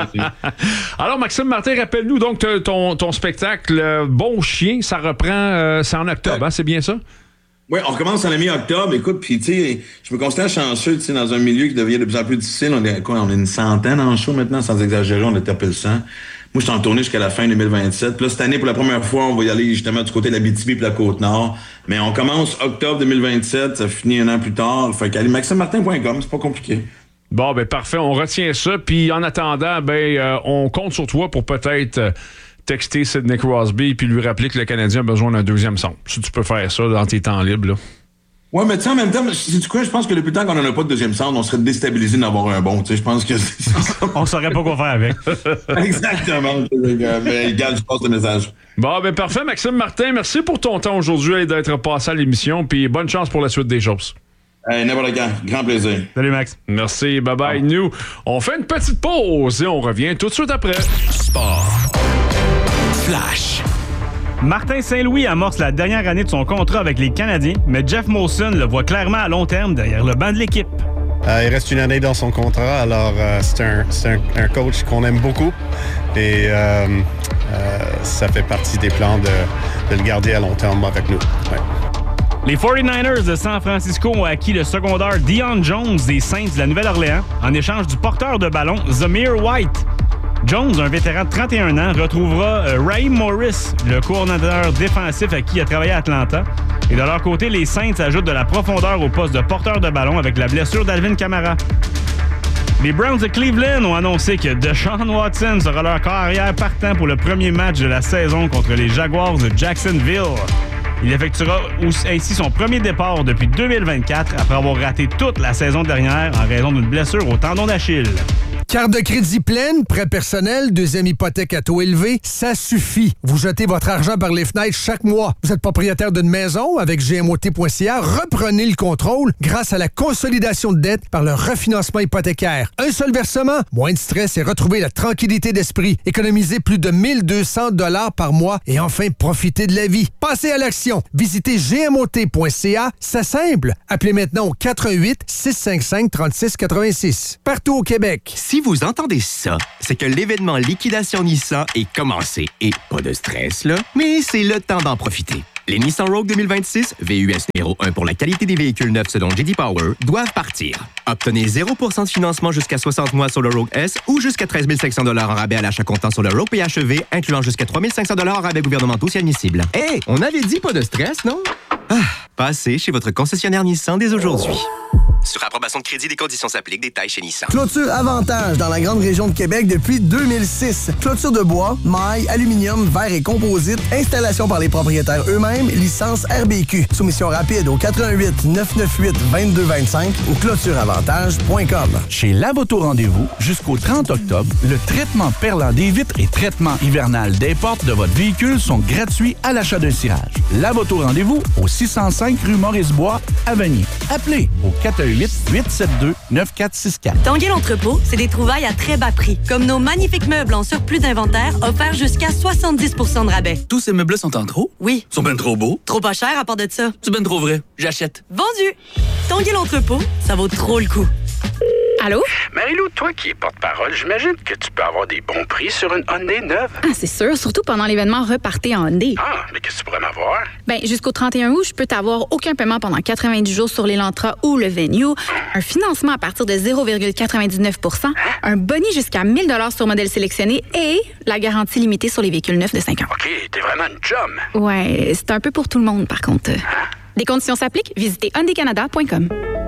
Alors, Maxime Martin, rappelle-nous donc ton, ton spectacle Bon Chien, ça reprend, euh, c'est en octobre, hein, c'est bien ça? Oui, on recommence en la mi-octobre. Écoute, puis tu sais, je me considère chanceux, tu sais, dans un milieu qui devient de plus en plus difficile. On est quoi, on est une centaine en show maintenant, sans exagérer, on a tapé le sang. Moi, je suis en tournée jusqu'à la fin deux mille vingt-sept. Puis là, cette année, pour la première fois, on va y aller justement du côté de la l'Abitibi et de la Côte-Nord. Mais on commence octobre deux mille vingt-sept, ça finit un an plus tard. Fait qu'allez, maxime martin point com, c'est pas compliqué. Bon, ben parfait, on retient ça. Puis en attendant, ben euh, on compte sur toi pour peut-être euh, texter Sidney Crosby puis lui rappeler que le Canadien a besoin d'un deuxième centre. Si tu peux faire ça dans tes temps libres, là. Ouais, mais tu sais, en même temps, c'est quoi, je pense que depuis le temps qu'on n'en a pas de deuxième centre, on serait déstabilisé d'avoir un bon. Tu sais, je pense que on saurait pas quoi faire avec. Exactement. Mais regarde, je passe le message. Bon, ben parfait, Maxime Martin, merci pour ton temps aujourd'hui et d'être passé à l'émission. Puis bonne chance pour la suite des choses. Hey, n'importe quand. Grand plaisir. Salut, Max. Merci, bye bye. Ah. Nous, on fait une petite pause et on revient tout de suite après. Sport. Flash. Martin Saint-Louis amorce la dernière année de son contrat avec les Canadiens, mais Jeff Molson le voit clairement à long terme derrière le banc de l'équipe. Euh, il reste une année dans son contrat, alors euh, c'est, un, c'est un, un coach qu'on aime beaucoup et euh, euh, ça fait partie des plans de, de le garder à long terme avec nous. Ouais. Les forty-niners de San Francisco ont acquis le secondaire Deion Jones des Saints de la Nouvelle-Orléans en échange du porteur de ballon Zamir White. Jones, un vétéran de trente et un ans, retrouvera euh, Raheem Morris, le coordonnateur défensif à qui il a travaillé à Atlanta. Et de leur côté, les Saints ajoutent de la profondeur au poste de porteur de ballon avec la blessure d'Alvin Kamara. Les Browns de Cleveland ont annoncé que Deshaun Watson sera leur carrière partant pour le premier match de la saison contre les Jaguars de Jacksonville. Il effectuera ainsi son premier départ depuis deux mille vingt-quatre après avoir raté toute la saison dernière en raison d'une blessure au tendon d'Achille. Carte de crédit pleine, prêt personnel, deuxième hypothèque à taux élevé, ça suffit. Vous jetez votre argent par les fenêtres chaque mois. Vous êtes propriétaire d'une maison avec G M O T point C A, reprenez le contrôle grâce à la consolidation de dette par le refinancement hypothécaire. Un seul versement, moins de stress et retrouvez la tranquillité d'esprit. Économisez plus de mille deux cents dollars par mois et enfin profitez de la vie. Passez à l'action. Visitez G M O T point C A, c'est simple. Appelez maintenant au quatre un huit, six cinq cinq, trois six huit six. Partout au Québec. Si vous entendez ça, c'est que l'événement Liquidation Nissan est commencé. Et pas de stress, là, mais c'est le temps d'en profiter. Les Nissan Rogue deux mille vingt-six, V U S numéro un pour la qualité des véhicules neufs selon J D Power, doivent partir. Obtenez zéro pour cent de financement jusqu'à soixante mois sur le Rogue S ou jusqu'à treize mille cinq cents dollars en rabais à l'achat comptant sur le Rogue P H E V, incluant jusqu'à trois mille cinq cents dollars en rabais gouvernementaux si admissible. Hé, hey, on avait dit pas de stress, non? Ah, passez chez votre concessionnaire Nissan dès aujourd'hui. Sur approbation de crédit, des conditions s'appliquent. Détails chez Nissan. Clôture Avantage dans la grande région de Québec depuis deux mille six. Clôture de bois, maille, aluminium, verre et composite. Installation par les propriétaires eux-mêmes. Licence R B Q. Soumission rapide au quatre un huit, neuf neuf huit, deux deux deux cinq ou clôtureavantage point com. Chez Lavoto Rendez-vous, jusqu'au trente octobre, le traitement perlant des vitres et traitement hivernal des portes de votre véhicule sont gratuits à l'achat d'un cirage. Lavoto Rendez-vous au six cent cinq rue Maurice-Bois, à Vanier. Appelez au quatre un huit, huit sept deux, neuf quatre six quatre. Tanguay l'entrepôt, c'est des trouvailles à très bas prix, comme nos magnifiques meubles en surplus d'inventaire offerts jusqu'à soixante-dix pour cent de rabais. Tous ces meubles sont en trop? Oui. Ils sont ben trop beaux? Trop pas cher à part de ça. C'est ben trop vrai. J'achète. Vendu! Tanguay l'entrepôt, ça vaut trop le coup. Allô? Marie-Lou, toi qui es porte-parole, j'imagine que tu peux avoir des bons prix sur une Hyundai neuve. Ah, c'est sûr, surtout pendant l'événement Repartez en Hyundai. Ah, mais qu'est-ce que tu pourrais m'avoir? Ben, jusqu'au trente et un août, je peux t'avoir aucun paiement pendant quatre-vingt-dix jours sur l'Elantra ou le Venue, un financement à partir de zéro virgule quatre-vingt-dix-neuf pour cent, un boni jusqu'à mille dollars sur modèle sélectionné et la garantie limitée sur les véhicules neufs de cinq ans. OK, t'es vraiment une chum. Ouais, c'est un peu pour tout le monde, par contre. Hein? Les conditions s'appliquent. Visitez hyundai canada point com.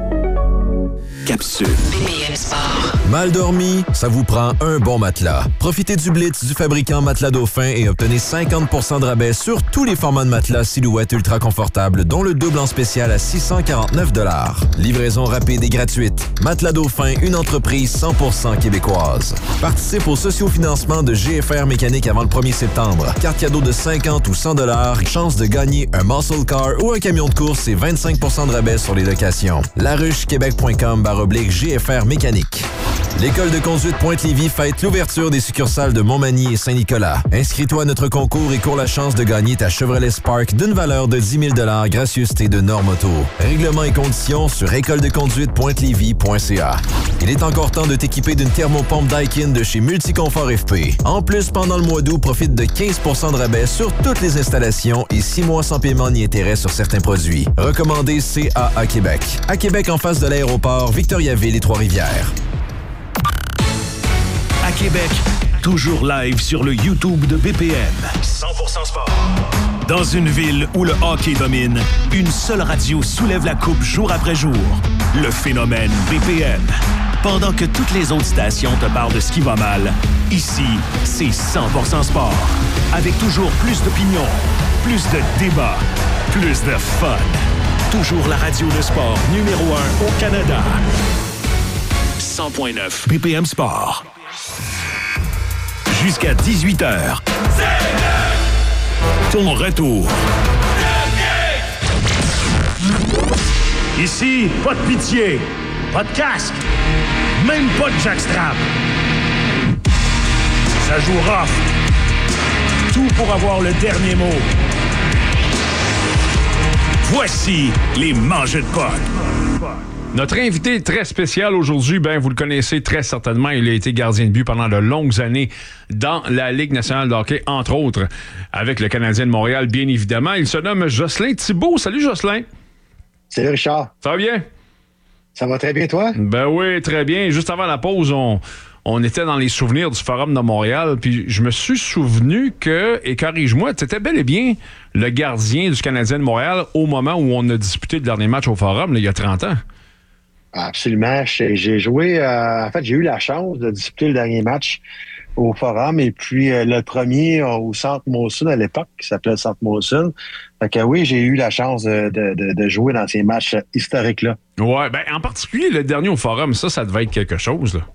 Capsule. B P M Sport. Mal dormi? Ça vous prend un bon matelas. Profitez du blitz du fabricant Matelas Dauphin et obtenez cinquante pour cent de rabais sur tous les formats de matelas Silhouette ultra confortable, dont le double en spécial à six cent quarante-neuf dollars. Livraison rapide et gratuite. Matelas Dauphin, une entreprise cent pour cent québécoise. Participe au sociofinancement de G F R Mécanique avant le premier septembre. Carte cadeau de cinquante ou cent dollars. Chance de gagner un muscle car ou un camion de course et vingt-cinq pour cent de rabais sur les locations. laruchequebec point com oblique G F R Mécanique. L'École de conduite Pointe-Lévis fête l'ouverture des succursales de Montmagny et Saint-Nicolas. Inscris-toi à notre concours et cours la chance de gagner ta Chevrolet Spark d'une valeur de dix mille dollars gracieuseté de Norme Auto. Règlements et conditions sur école de conduite pointe lévis point c a. Il est encore temps de t'équiper d'une thermopompe Daikin de chez Multiconfort F P. En plus, pendant le mois d'août, profite de quinze pour cent de rabais sur toutes les installations et six mois sans paiement ni intérêt sur certains produits. Recommandé C A A Québec. À Québec, en face de l'aéroport Victoriaville et Trois-Rivières. À Québec, toujours live sur le YouTube de B P M. cent pour cent sport. Dans une ville où le hockey domine, une seule radio soulève la coupe jour après jour. Le phénomène B P M. Pendant que toutes les autres stations te parlent de ce qui va mal, ici, c'est cent pour cent sport. Avec toujours plus d'opinions, plus de débats, plus de fun. Toujours la radio de sport numéro un au Canada. cent point neuf B P M Sport. Jusqu'à dix-huit heures. Ton retour. Ici, pas de pitié, pas de casque, même pas de jackstrap. Ça joue rough. Tout pour avoir le dernier mot. Voici les Mangeux de Poc. Notre invité très spécial aujourd'hui, ben vous le connaissez très certainement, il a été gardien de but pendant de longues années dans la Ligue nationale de hockey, entre autres, avec le Canadien de Montréal, bien évidemment. Il se nomme Jocelyn Thibault. Salut Jocelyn. Salut Richard. Ça va bien? Ça va très bien, toi? Ben oui, très bien. Juste avant la pause, on, on était dans les souvenirs du Forum de Montréal, puis je me suis souvenu que, et corrige-moi, tu étais bel et bien le gardien du Canadien de Montréal au moment où on a disputé le dernier match au Forum, là, il y a trente ans. Absolument. J'ai joué, euh, en fait, j'ai eu la chance de disputer le dernier match au Forum et puis euh, le premier euh, au Centre Molson à l'époque, qui s'appelait le Centre Molson. Fait que oui, j'ai eu la chance de, de, de jouer dans ces matchs historiques-là. Ouais, ben en particulier le dernier au Forum, ça, ça devait être quelque chose, là.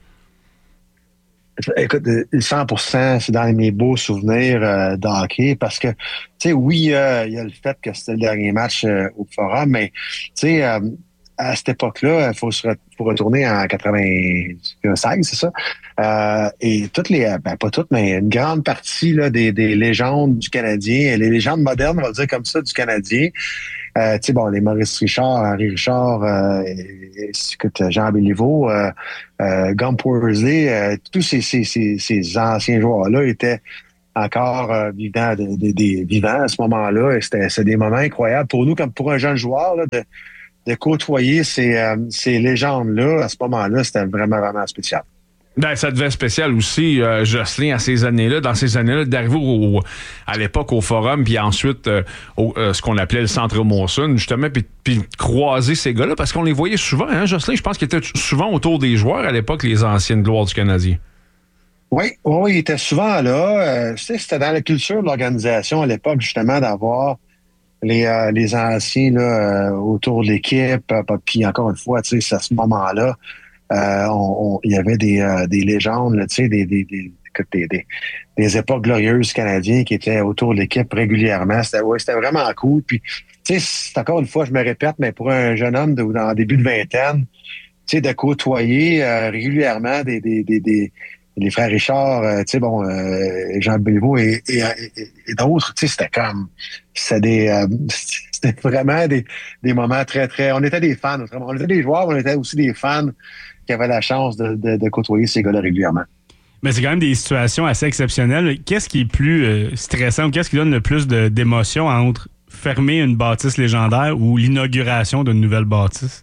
Écoute, cent pour cent, c'est dans mes beaux souvenirs euh, de hockey parce que, tu sais, oui, euh, il y a le fait que c'était le dernier match euh, au Forum, mais, tu sais, euh, à cette époque-là, il faut se re- faut retourner en quatre-vingt-seize, c'est ça? Euh, et toutes les, ben pas toutes, mais une grande partie là, des, des légendes du Canadien, les légendes modernes, on va dire comme ça, du Canadien, euh, tu sais, bon, les Maurice Richard, Henri Richard, euh, et, écoute, Jean Béliveau, euh, euh, Gump Worsley, euh, tous ces, ces, ces, ces anciens joueurs-là étaient encore euh, vivants, des, des, des vivants à ce moment-là. Et c'était, c'était des moments incroyables pour nous, comme pour un jeune joueur, là, de de côtoyer ces, euh, ces légendes-là, à ce moment-là, c'était vraiment, vraiment spécial. Ben, ça devait être spécial aussi, euh, Jocelyn, à ces années-là, dans ces années-là, d'arriver au, à l'époque au Forum, puis ensuite euh, au, euh, ce qu'on appelait le Centre Molson, justement, puis, puis croiser ces gars-là, parce qu'on les voyait souvent, hein, Jocelyn? Je pense qu'ils étaient souvent autour des joueurs à l'époque, les anciennes gloires du Canadien. Oui, oui, ils étaient souvent là. Euh, tu sais, c'était dans la culture de l'organisation à l'époque, justement, d'avoir les, euh, les anciens là, euh, autour de l'équipe. Euh, puis encore une fois, tu sais, à ce moment-là, euh, on, on, il y avait des, euh, des légendes, tu sais, des, des, des, des, des, des époques glorieuses canadiens qui étaient autour de l'équipe régulièrement. C'était, ouais, c'était vraiment cool. Puis, tu sais, c'est encore une fois, je me répète, mais pour un jeune homme de, dans le début de vingtaine, tu sais, de côtoyer euh, régulièrement des, des, des, des les frères Richard, euh, tu sais, bon, euh, Jean Béliveau et, et, et, et d'autres, tu sais, c'était comme, c'était des, euh, c'était vraiment des, des moments très, très, on était des fans, vraiment. On était des joueurs, mais on était aussi des fans qui avaient la chance de, de, de côtoyer ces gars-là régulièrement. Mais c'est quand même des situations assez exceptionnelles. Qu'est-ce qui est plus euh, stressant ou qu'est-ce qui donne le plus de, d'émotion entre fermer une bâtisse légendaire ou l'inauguration d'une nouvelle bâtisse?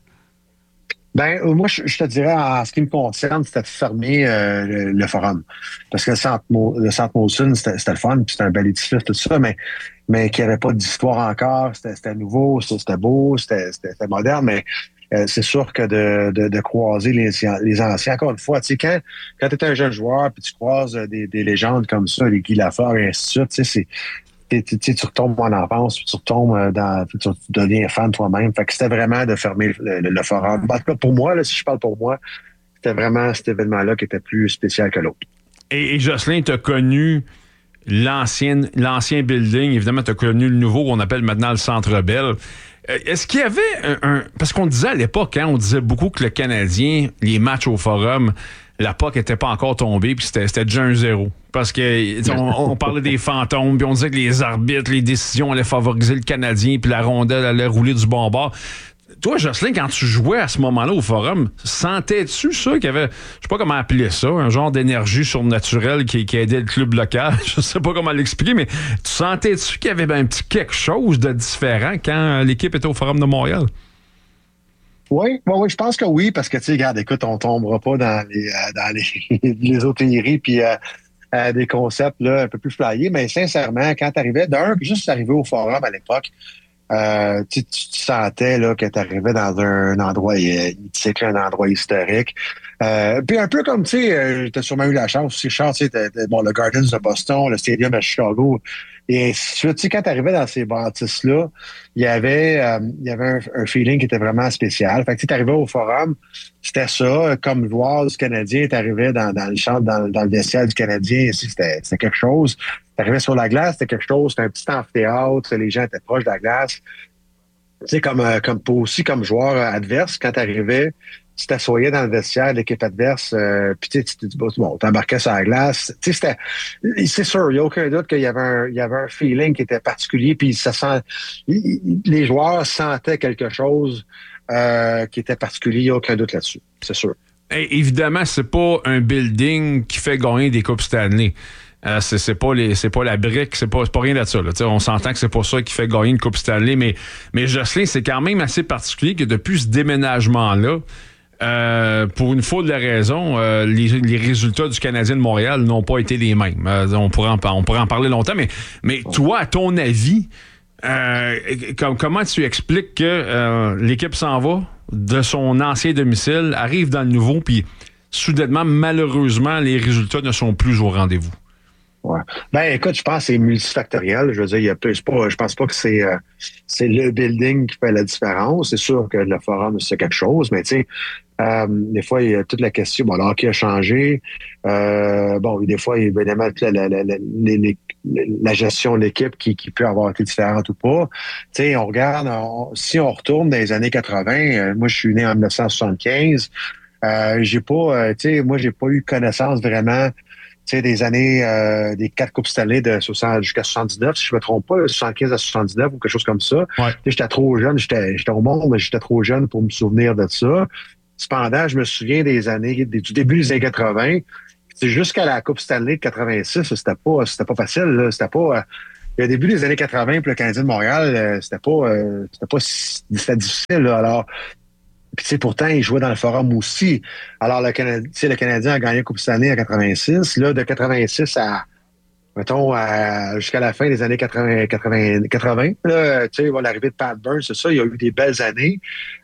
Ben, moi, je, je te dirais, en ce qui me concerne, c'était de fermer euh, le, le Forum. Parce que le Centre, le Centre Molson, c'était, c'était le fun, puis c'était un bel édifice, tout ça, mais, mais qu'il n'y avait pas d'histoire encore, c'était, c'était nouveau, c'était, c'était beau, c'était, c'était, c'était moderne, mais euh, c'est sûr que de, de, de croiser les, les anciens, encore une fois, tu sais, quand, quand tu es un jeune joueur, puis tu croises des, des légendes comme ça, les Guy Lafleur et ainsi de suite, tu sais, c'est... Tu, tu, tu retombes en enfance, tu retombes dans, tu, tu deviens fan toi-même. Fait que c'était vraiment de fermer le, le, le Forum. En tout cas, pour moi, là, si je parle pour moi, c'était vraiment cet événement-là qui était plus spécial que l'autre. Et, et Jocelyn, tu as connu l'ancienne, l'ancien building. Évidemment, tu as connu le nouveau qu'on appelle maintenant le Centre Bell. Est-ce qu'il y avait un... un parce qu'on disait à l'époque, hein, on disait beaucoup que le Canadien, les matchs au Forum, la P O C n'était pas encore tombée, puis c'était, c'était déjà un zéro. Parce que on, on parlait des fantômes, puis on disait que les arbitres, les décisions allaient favoriser le Canadien, puis la rondelle allait rouler du bon bord. Toi, Jocelyn, quand tu jouais à ce moment-là au Forum, sentais-tu ça qu'il y avait, je sais pas comment appeler ça, un genre d'énergie surnaturelle qui, qui aidait le club local? Je sais pas comment l'expliquer, mais tu sentais-tu qu'il y avait ben, un petit quelque chose de différent quand l'équipe était au Forum de Montréal? Oui, oui, oui, je pense que oui, parce que, tu sais, regarde, écoute, on tombera pas dans les, euh, dans les, les hôtelleries puis euh, euh, des concepts là, un peu plus flyés, mais sincèrement, quand tu arrivais, d'un, juste arrivé au Forum à l'époque, euh, tu, tu, tu sentais là, que tu arrivais dans un, un endroit mythique, un endroit historique. Euh, puis un peu comme, tu sais, euh, tu as sûrement eu la chance aussi, Charles, tu sais, bon, le Gardens de Boston, le Stadium à Chicago, et ainsi de suite. Tu sais, quand tu arrivais dans ces bâtisses-là, il y avait, euh, il y avait un, un feeling qui était vraiment spécial. Fait que tu arrivais au Forum, c'était ça, comme voir du Canadien, tu arrivais dans, dans le champ, dans, dans le vestiaire du Canadien, c'était, c'était quelque chose. Tu arrivais sur la glace, c'était quelque chose, c'était un petit amphithéâtre, les gens étaient proches de la glace. Tu sais, comme, comme aussi comme joueur adverse, quand tu arrivais, tu t'assoyais dans le vestiaire de l'équipe adverse, euh, puis tu te dis, bon, t'embarquais sur la glace. Tu sais, c'était, c'est sûr, il n'y a aucun doute qu'il y avait un, il y avait un feeling qui était particulier, puis ça sent, les joueurs sentaient quelque chose euh, qui était particulier, il n'y a aucun doute là-dessus, c'est sûr. Et évidemment, c'est pas un building qui fait gagner des Coupes Stanley. Euh, c'est, c'est pas les, c'est pas la brique, c'est pas, c'est pas rien de ça. Là. On s'entend que c'est pas ça qui fait gagner une Coupe Stanley, mais, mais Jocelyn, c'est quand même assez particulier que depuis ce déménagement-là, euh, pour une fois de la raison, euh, les, les résultats du Canadien de Montréal n'ont pas été les mêmes. Euh, on, pourrait en, on pourrait en parler longtemps, mais, mais toi, à ton avis, euh, com- comment tu expliques que euh, l'équipe s'en va de son ancien domicile, arrive dans le nouveau, puis soudainement, malheureusement, les résultats ne sont plus au rendez-vous? Ouais. Ben, écoute, je pense que c'est multifactoriel. Je veux dire, il y a plus pas, je pense pas que c'est, euh, c'est le building qui fait la différence. C'est sûr que le forum, c'est quelque chose, mais tu sais, euh, des fois, il y a toute la question, bon, le hockey a changé. Euh, bon, des fois, évidemment, la, la, la, la, la, la gestion de l'équipe qui, qui peut avoir été différente ou pas. Tu sais, on regarde, on, si on retourne dans les années quatre-vingts, euh, moi, je suis né en dix-neuf cent soixante-quinze, euh, j'ai pas, euh, tu sais, moi, j'ai pas eu connaissance vraiment tu sais, des années, euh, des quatre Coupes Stanley de soixante jusqu'à soixante-dix-neuf, si je me trompe pas, soixante-quinze à soixante-dix-neuf ou quelque chose comme ça. Ouais. J'étais trop jeune, j'étais, j'étais au monde, mais j'étais trop jeune pour me souvenir de ça. Cependant, je me souviens des années, des, du début des années quatre-vingts. C'est jusqu'à la Coupe Stanley de quatre-vingt-six, c'était pas, c'était pas facile, là. C'était pas, euh, au début des années quatre-vingts, puis le Canadien de Montréal, euh, c'était pas, euh, c'était pas, c'était difficile, là. Alors, puis, tu sais, pourtant, il jouait dans le forum aussi. Alors, le Canadien, tu sais, le Canadien a gagné la Coupe Stanley en quatre-vingt-six. Là, de quatre-vingt-six à, mettons, à, jusqu'à la fin des années quatre-vingts, quatre-vingts, quatre-vingts là, tu sais, bon, l'arrivée de Pat Burns, c'est ça, il y a eu des belles années.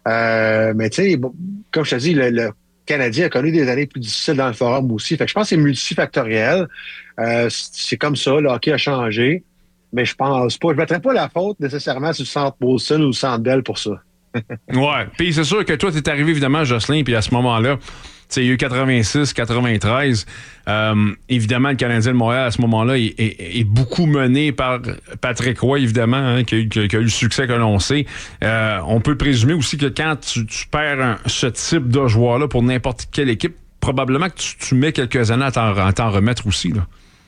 Euh, mais, tu sais, bon, comme je te dis, le, le Canadien a connu des années plus difficiles dans le forum aussi. Fait que je pense que c'est multifactoriel. Euh, c'est comme ça, le hockey a changé. Mais je pense pas, je mettrais pas la faute nécessairement sur le centre Molson ou le centre Bell pour ça. Ouais, puis c'est sûr que toi, t'es arrivé évidemment, Jocelyn, puis à ce moment-là, tu sais, il y a eu quatre-vingt-six, quatre-vingt-treize. Euh, évidemment, le Canadien de Montréal, à ce moment-là, est, est, est beaucoup mené par Patrick Roy, évidemment, hein, qui, a eu, qui, a, qui a eu le succès que l'on sait. Euh, on peut présumer aussi que quand tu, tu perds un, ce type de joueur-là pour n'importe quelle équipe, probablement que tu, tu mets quelques années à t'en, à t'en remettre aussi, là.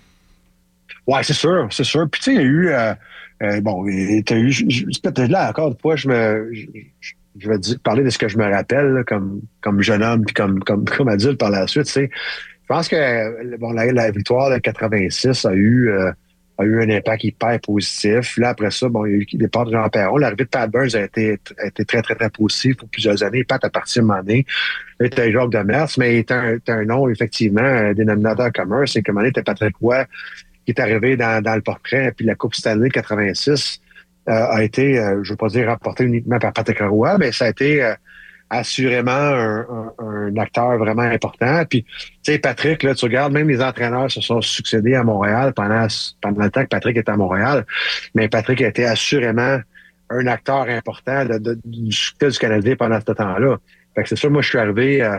Ouais, c'est sûr, c'est sûr. Puis tu sais, il y a eu... Euh... Euh, bon, t'as eu, peut-être là encore une fois, je me, je, je vais dire, parler de ce que je me rappelle là, comme comme jeune homme puis comme comme comme adulte par la suite. Tu sais, je pense que bon la, la victoire de quatre-vingt-six a eu euh, a eu un impact hyper positif. Là après ça, bon, il y a eu le départ de Jean Perron. L'arrivée de Pat Burns a été a été très très très positive pour plusieurs années. Pat a parti à un moment donné. Il était Jacques Demers, mais il était un, un nom effectivement un dénominateur commun. C'est qu'à un moment donné, c'était Patrick Roy qui est arrivé dans, dans le portrait, puis la Coupe Stanley quatre-vingt-six euh, a été, euh, je ne veux pas dire rapportée uniquement par Patrick Roy, mais ça a été euh, assurément un, un, un acteur vraiment important. Puis, tu sais, Patrick, là, tu regardes, même les entraîneurs se sont succédés à Montréal pendant, pendant le temps que Patrick était à Montréal, mais Patrick a été assurément un acteur important de, de, du succès du Canadien pendant ce temps-là. Fait que c'est sûr, moi, je suis arrivé, euh,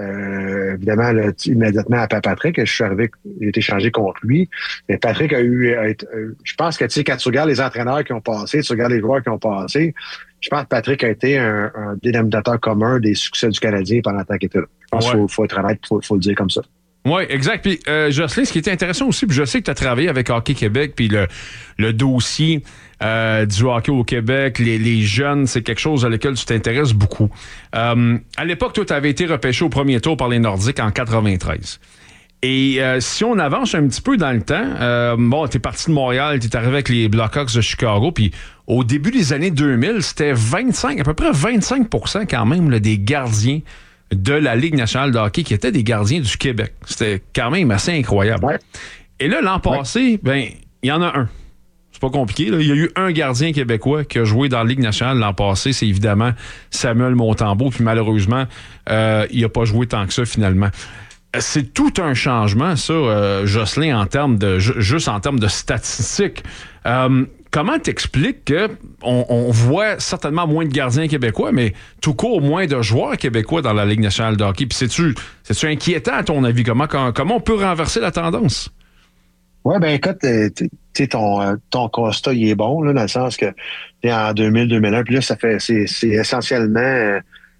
euh, évidemment, là, immédiatement après Patrick, je suis arrivé, j'ai été changé contre lui. Mais Patrick a eu, a été, euh, je pense que, tu sais, quand tu regardes les entraîneurs qui ont passé, tu regardes les joueurs qui ont passé, je pense que Patrick a été un, un dénominateur commun des succès du Canadien pendant le temps qu'il était là. Je pense ouais. qu'il faut, faut être honnête, il faut, faut le dire comme ça. Oui, exact. Puis, euh, Jocelyn, ce qui était intéressant aussi, puis je sais que tu as travaillé avec Hockey Québec, puis le, le dossier euh, du hockey au Québec, les, les jeunes, c'est quelque chose à lequel tu t'intéresses beaucoup. Euh, à l'époque, toi, tu avais été repêché au premier tour par les Nordiques en quatre-vingt-treize. Et euh, si on avance un petit peu dans le temps, euh, bon, t'es parti de Montréal, t'es arrivé avec les Blackhawks de Chicago, puis au début des années deux mille, c'était vingt-cinq, à peu près vingt-cinq pour cent quand même là, des gardiens de la Ligue nationale de hockey qui étaient des gardiens du Québec. C'était quand même assez incroyable. Ouais. Et là, l'an passé, ouais. ben, il y en a un. C'est pas compliqué. Là. Il y a eu un gardien québécois qui a joué dans la Ligue nationale l'an passé. C'est évidemment Samuel Montembeault. Puis malheureusement, euh, il n'a pas joué tant que ça finalement. C'est tout un changement, ça, euh, Jocelyn, en termes de juste en termes de statistiques. Euh, comment t'expliques qu'on on voit certainement moins de gardiens québécois, mais tout court moins de joueurs québécois dans la Ligue nationale de hockey? Puis c'est-tu, c'est-tu inquiétant à ton avis? Comment, comment on peut renverser la tendance? Oui, ben écoute, tu sais, ton, ton constat, il est bon, là, dans le sens que en deux mille deux mille un, puis là, ça fait c'est, c'est essentiellement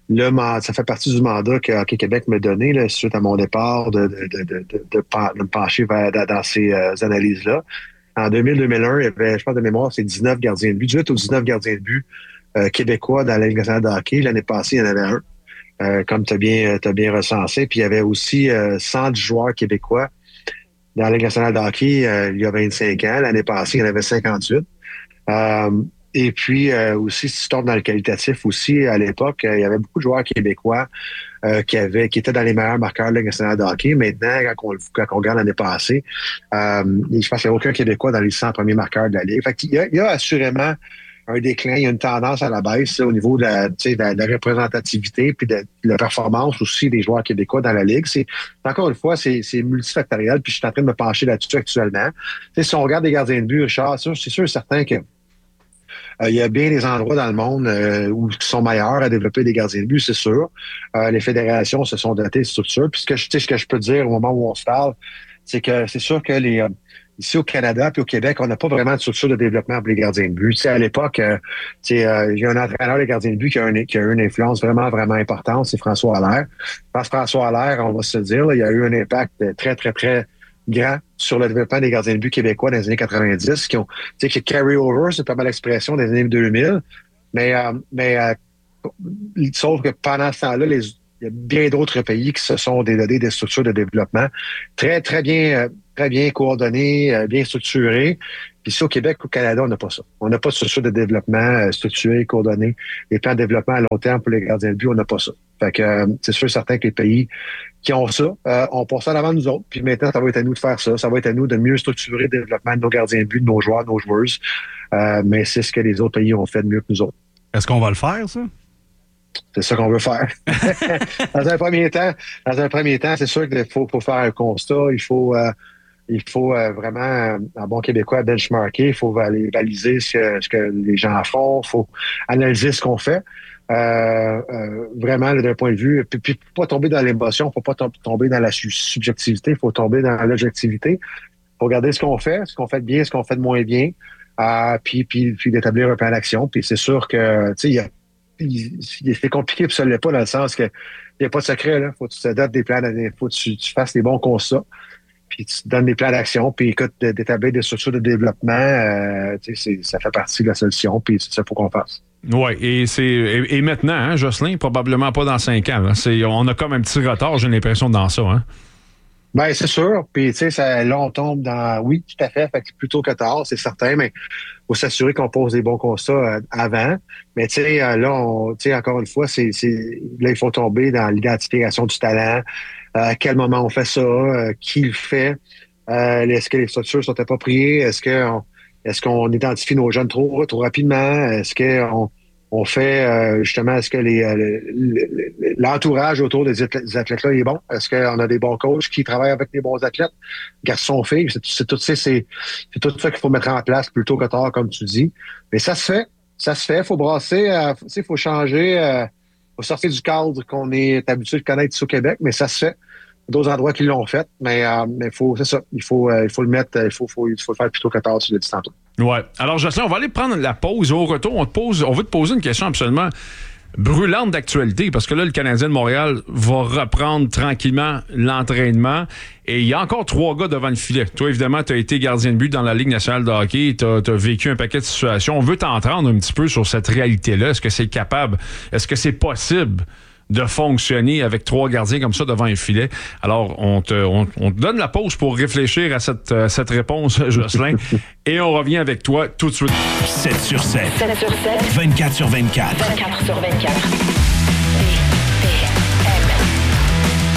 le, ça fait partie du mandat que Hockey Québec m'a donné là, suite à mon départ de, de, de, de, de, de, de me pencher vers, dans ces euh, analyses-là. En deux mille deux mille un, il y avait, je pense de mémoire, c'est dix-neuf gardiens de but. dix-huit ou dix-neuf gardiens de but euh, québécois dans la Ligue nationale de hockey. L'année passée, il y en avait un, euh, comme tu as bien, t'as bien recensé. Puis il y avait aussi euh, cent dix joueurs québécois dans la Ligue nationale de hockey euh, il y a vingt-cinq ans. L'année passée, il y en avait cinquante-huit. Euh, Et puis euh, aussi, si tu tombes dans le qualitatif aussi, à l'époque, euh, il y avait beaucoup de joueurs québécois euh, qui avaient, qui étaient dans les meilleurs marqueurs de la Ligue nationale de hockey. Maintenant, quand on, quand on regarde l'année passée, euh, je pense qu'il n'y a aucun Québécois dans les cent premiers marqueurs de la Ligue. Fait qu'il y a, il y a assurément un déclin, il y a une tendance à la baisse là, au niveau de la, de la, de la représentativité puis de, de la performance aussi des joueurs québécois dans la Ligue. C'est encore une fois, c'est, c'est multifactoriel, puis je suis en train de me pencher là-dessus actuellement. T'sais, si on regarde les gardiens de but, Richard, c'est sûr et certain que Euh, il y a bien des endroits dans le monde euh, où qui sont meilleurs à développer des gardiens de but, c'est sûr. Euh, les fédérations se sont dotées de structures. Puis ce que, je, ce que je peux dire au moment où on se parle, c'est que c'est sûr que les euh, ici au Canada puis au Québec, on n'a pas vraiment de structure de développement pour les gardiens de but. Tu sais, à l'époque, euh, tu sais, euh, il y a un entraîneur des gardiens de but qui a, un, qui a eu une influence vraiment, vraiment importante, c'est François Allaire. Parce que François Allaire, on va se dire, là, il a eu un impact très, très, très grand sur le développement des gardiens de but québécois dans les années quatre-vingt-dix, qui ont, tu sais, qui carry over, c'est pas mal l'expression des années deux mille. Mais, euh, mais, euh, sauf que pendant ce temps-là, les, il y a bien d'autres pays qui se sont donné des structures de développement très, très bien, euh, très bien coordonnées, euh, bien structurées. Puis ici au Québec, au Canada, on n'a pas ça. On n'a pas de structure de développement euh, structurée, coordonnée. Les plans de développement à long terme pour les gardiens de but, on n'a pas ça. Fait que euh, c'est sûr et certain que les pays qui ont ça, euh, on passe ça avant nous autres. Puis maintenant, ça va être à nous de faire ça. Ça va être à nous de mieux structurer le développement de nos gardiens de but, de nos joueurs, de nos joueuses. Euh, mais c'est ce que les autres pays ont fait de mieux que nous autres. Est-ce qu'on va le faire, ça? C'est ça qu'on veut faire. dans un premier temps, dans un premier temps, c'est sûr qu'il faut, faut faire un constat. Il faut, euh, il faut euh, vraiment, en bon québécois, benchmarker. Il faut aller baliser ce que, ce que les gens font. Il faut analyser ce qu'on fait. Euh, euh, vraiment, là, d'un point de vue, puis, puis pas tomber dans l'émotion, faut pas tomber dans la subjectivité, faut tomber dans l'objectivité. Faut regarder ce qu'on fait, ce qu'on fait de bien, ce qu'on fait de moins bien, euh, puis, puis, puis d'établir un plan d'action. Puis c'est sûr que, tu sais, il y a Il, il, c'est compliqué, puis ça ne l'est pas dans le sens que il n'y a pas de secret. Là. Faut que tu te donnes des plans, faut que tu, tu fasses les bons constats, puis tu te donnes des plans d'action, puis écoute, d'établir des structures de développement, euh, tu sais, c'est, ça fait partie de la solution, puis c'est ça qu'il faut qu'on fasse. Oui, et c'est et, et maintenant, hein, Jocelyn, probablement pas dans cinq ans. Là, c'est, on a comme un petit retard, j'ai l'impression, dans ça. Hein? Ben c'est sûr. Puis tu sais, là, on tombe dans. Oui, tout à fait. Fait que plus tôt que tard, c'est certain, mais faut s'assurer qu'on pose des bons constats euh, avant. Mais tu sais, euh, là, on, tu sais, encore une fois, c'est, c'est là, il faut tomber dans l'identification du talent. Euh, à quel moment on fait ça? Euh, qui le fait? Euh, est-ce que les structures sont appropriées? Est-ce qu'on est-ce qu'on identifie nos jeunes trop, trop rapidement? Est-ce qu'on on fait euh, justement, est-ce que les, euh, l'entourage autour des athlètes-là est bon? Est-ce qu'on a des bons coachs qui travaillent avec des bons athlètes? Garçons, filles, c'est, c'est, tout, c'est, c'est, c'est tout ça qu'il faut mettre en place plus tôt que tard, comme tu dis. Mais ça se fait. Ça se fait. Il faut brasser, il euh, faut changer, il euh, faut sortir du cadre qu'on est habitué de connaître ici au Québec, mais ça se fait. Il y a d'autres endroits qui l'ont fait, mais, euh, mais faut, c'est ça. Il faut, euh, il faut le mettre, il faut, faut, il faut le faire plus tôt que tard, tu l'as dit tantôt. Ouais. Alors, Jocelyn, on va aller prendre la pause. Au retour, on te pose, on veut te poser une question absolument brûlante d'actualité, parce que là, le Canadien de Montréal va reprendre tranquillement l'entraînement. Et il y a encore trois gars devant le filet. Toi, évidemment, tu as été gardien de but dans la Ligue nationale de hockey. Tu as vécu un paquet de situations. On veut t'entendre un petit peu sur cette réalité-là. Est-ce que c'est capable? Est-ce que c'est possible de fonctionner avec trois gardiens comme ça devant un filet? Alors, on te, on, on te donne la pause pour réfléchir à cette, à cette réponse, Jocelyn, et on revient avec toi tout de suite. sept sur sept. sept sur sept. vingt-quatre sur vingt-quatre. vingt-quatre sur vingt-quatre.